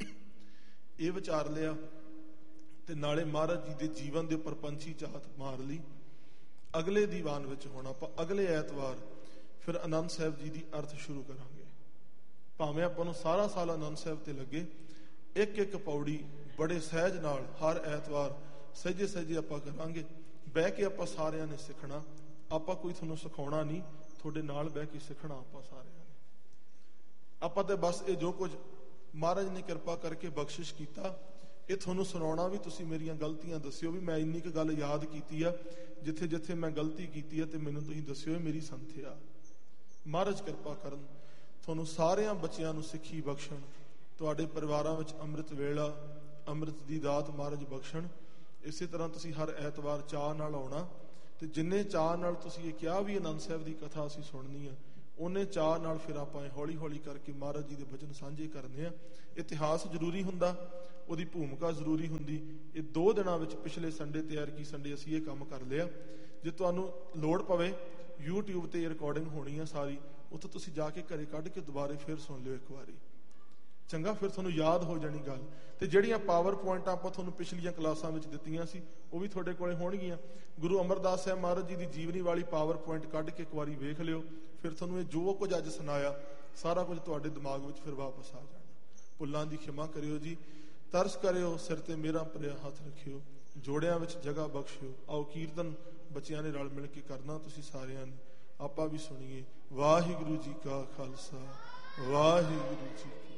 ਇਹ ਵਿਚਾਰ ਲਿਆ ਤੇ ਨਾਲੇ ਮਹਾਰਾਜ ਜੀ ਦੇ ਜੀਵਨ ਦੇ ਉੱਪਰ ਪੰਛੀ ਝਾਤ ਮਾਰ ਲਈ। ਅਗਲੇ ਦੀਵਾਨ ਵਿੱਚ ਹੁਣ ਆਪਾਂ ਅਗਲੇ ਐਤਵਾਰ ਫਿਰ ਆਨੰਦ ਸਾਹਿਬ ਜੀ ਦੀ ਅਰਥ ਸ਼ੁਰੂ ਕਰਾਂਗੇ। ਭਾਵੇਂ ਆਪਾਂ ਨੂੰ ਸਾਰਾ ਸਾਲ ਆਨੰਦ ਸਾਹਿਬ ਤੇ ਲੱਗੇ, ਇੱਕ ਇੱਕ ਪੌੜੀ ਬੜੇ ਸਹਿਜ ਨਾਲ ਹਰ ਐਤਵਾਰ ਸਹਿਜੇ ਸਹਿਜੇ ਆਪਾਂ ਕਰਾਂਗੇ। ਬਹਿ ਕੇ ਆਪਾਂ ਸਾਰਿਆਂ ਨੇ ਸਿੱਖਣਾ। ਆਪਾਂ ਕੋਈ ਤੁਹਾਨੂੰ ਸਿਖਾਉਣਾ ਨਹੀਂ, ਤੁਹਾਡੇ ਨਾਲ ਬਹਿ ਕੇ ਸਿੱਖਣਾ ਆਪਾਂ ਸਾਰਿਆਂ ਨੇ। ਆਪਾਂ ਤੇ ਬਸ ਇਹ ਜੋ ਕੁਝ ਮਹਾਰਾਜ ਨੇ ਕਿਰਪਾ ਕਰਕੇ ਬਖਸ਼ਿਸ਼ ਕੀਤਾ, ਇਹ ਤੁਹਾਨੂੰ ਸੁਣਾਉਣਾ ਵੀ। ਤੁਸੀਂ ਮੇਰੀਆਂ ਗਲਤੀਆਂ ਦੱਸਿਓ ਵੀ ਮੈਂ ਇੰਨੀ ਕੁ ਗੱਲ ਯਾਦ ਕੀਤੀ ਆ, ਜਿੱਥੇ ਜਿੱਥੇ ਮੈਂ ਗਲਤੀ ਕੀਤੀ ਆ ਤੇ ਮੈਨੂੰ ਤੁਸੀਂ ਦੱਸਿਓ, ਮੇਰੀ ਸੰਥਿਆ। ਮਹਾਰਾਜ ਕਿਰਪਾ ਕਰਨ, ਤੁਹਾਨੂੰ ਸਾਰਿਆਂ ਬੱਚਿਆਂ ਨੂੰ ਸਿੱਖੀ ਬਖਸ਼ਣ, ਤੁਹਾਡੇ ਪਰਿਵਾਰਾਂ ਵਿੱਚ ਅੰਮ੍ਰਿਤ ਵੇਲਾ, ਅੰਮ੍ਰਿਤ ਦੀ ਦਾਤ ਮਹਾਰਾਜ ਬਖਸ਼ਣ। ਇਸੇ ਤਰ੍ਹਾਂ ਤੁਸੀਂ ਹਰ ਐਤਵਾਰ ਚਾਅ ਨਾਲ ਆਉਣਾ ਤੇ ਜਿੰਨੇ ਚਾਅ ਨਾਲ ਤੁਸੀਂ ਇਹ ਕਿਹਾ ਵੀ ਆਨੰਦ ਸਾਹਿਬ ਦੀ ਕਥਾ ਅਸੀਂ ਸੁਣਨੀ ਆ, ਉਹਨੇ ਚਾਅ ਨਾਲ ਫਿਰ ਆਪਾਂ ਹੌਲੀ ਹੌਲੀ ਕਰਕੇ ਮਹਾਰਾਜ ਜੀ ਦੇ ਬਚਨ ਸਾਂਝੇ ਕਰਨੇ ਆ। ਇਤਿਹਾਸ ਜ਼ਰੂਰੀ ਹੁੰਦਾ, ਉਹਦੀ ਭੂਮਿਕਾ ਜ਼ਰੂਰੀ ਹੁੰਦੀ। ਇਹ ਦੋ ਦਿਨਾਂ ਵਿੱਚ ਪਿਛਲੇ ਸੰਡੇ ਤੇ ਐਰਕੀ ਸੰਡੇ ਅਸੀਂ ਇਹ ਕੰਮ ਕਰ ਲਿਆ। ਜੇ ਤੁਹਾਨੂੰ ਲੋੜ ਪਵੇ YouTube ਤੇ ਰਿਕਾਰਡਿੰਗ ਹੋਣੀ ਆ ਸਾਰੀ, ਉੱਥੇ ਤੁਸੀਂ ਜਾ ਕੇ ਘਰੇ ਕੱਢ ਕੇ ਦੁਬਾਰੇ ਫਿਰ ਸੁਣ ਲਿਓ ਇੱਕ ਵਾਰੀ, ਚੰਗਾ? ਫਿਰ ਤੁਹਾਨੂੰ ਯਾਦ ਹੋ ਜਾਣੀ ਗੱਲ। ਤੇ ਜਿਹੜੀਆਂ ਪਾਵਰ ਪੁਆਇੰਟਾਂ ਆਪਾਂ ਤੁਹਾਨੂੰ ਪਿਛਲੀਆਂ ਕਲਾਸਾਂ ਵਿੱਚ ਦਿੱਤੀਆਂ ਸੀ ਉਹ ਵੀ ਤੁਹਾਡੇ ਕੋਲੇ ਹੋਣਗੀਆਂ। ਗੁਰੂ ਅਮਰਦਾਸ ਸਾਹਿਬ ਮਹਾਰਾਜ ਜੀ ਦੀ ਜੀਵਨੀ ਵਾਲੀ ਪਾਵਰ ਪੁਆਇੰਟ ਕੱਢ ਕੇ ਇੱਕ ਵਾਰੀ ਵੇਖ ਲਿਓ। ਫਿਰ ਤੁਹਾਨੂੰ ਇਹ ਜੋ ਕੁਝ ਅੱਜ ਸੁਣਾਇਆ ਸਾਰਾ ਕੁਝ ਤੁਹਾਡੇ ਦਿਮਾਗ ਵਿੱਚ ਫਿਰ ਵਾਪਸ ਆ ਜਾਣਾ। ਭੁੱਲਾਂ ਦੀ ਖਿਮਾ ਕਰਿਓ ਜੀ, ਤਰਸ ਕਰਿਓ, ਸਿਰ ਤੇ ਮੇਰਾ ਭਰਿਆ ਹੱਥ ਰੱਖਿਓ, ਜੋੜਿਆਂ ਵਿੱਚ ਜਗ੍ਹਾ ਬਖਸ਼ਿਓ। ਆਓ ਕੀਰਤਨ ਬੱਚਿਆਂ ਨੇ ਰਲ ਮਿਲ ਕੇ ਕਰਨਾ, ਤੁਸੀਂ ਸਾਰਿਆਂ ਨੇ, ਆਪਾਂ ਵੀ ਸੁਣੀਏ। ਵਾਹਿਗੁਰੂ ਜੀ ਕਾ ਖਾਲਸਾ, ਵਾਹਿਗੁਰੂ ਜੀ ਕੀ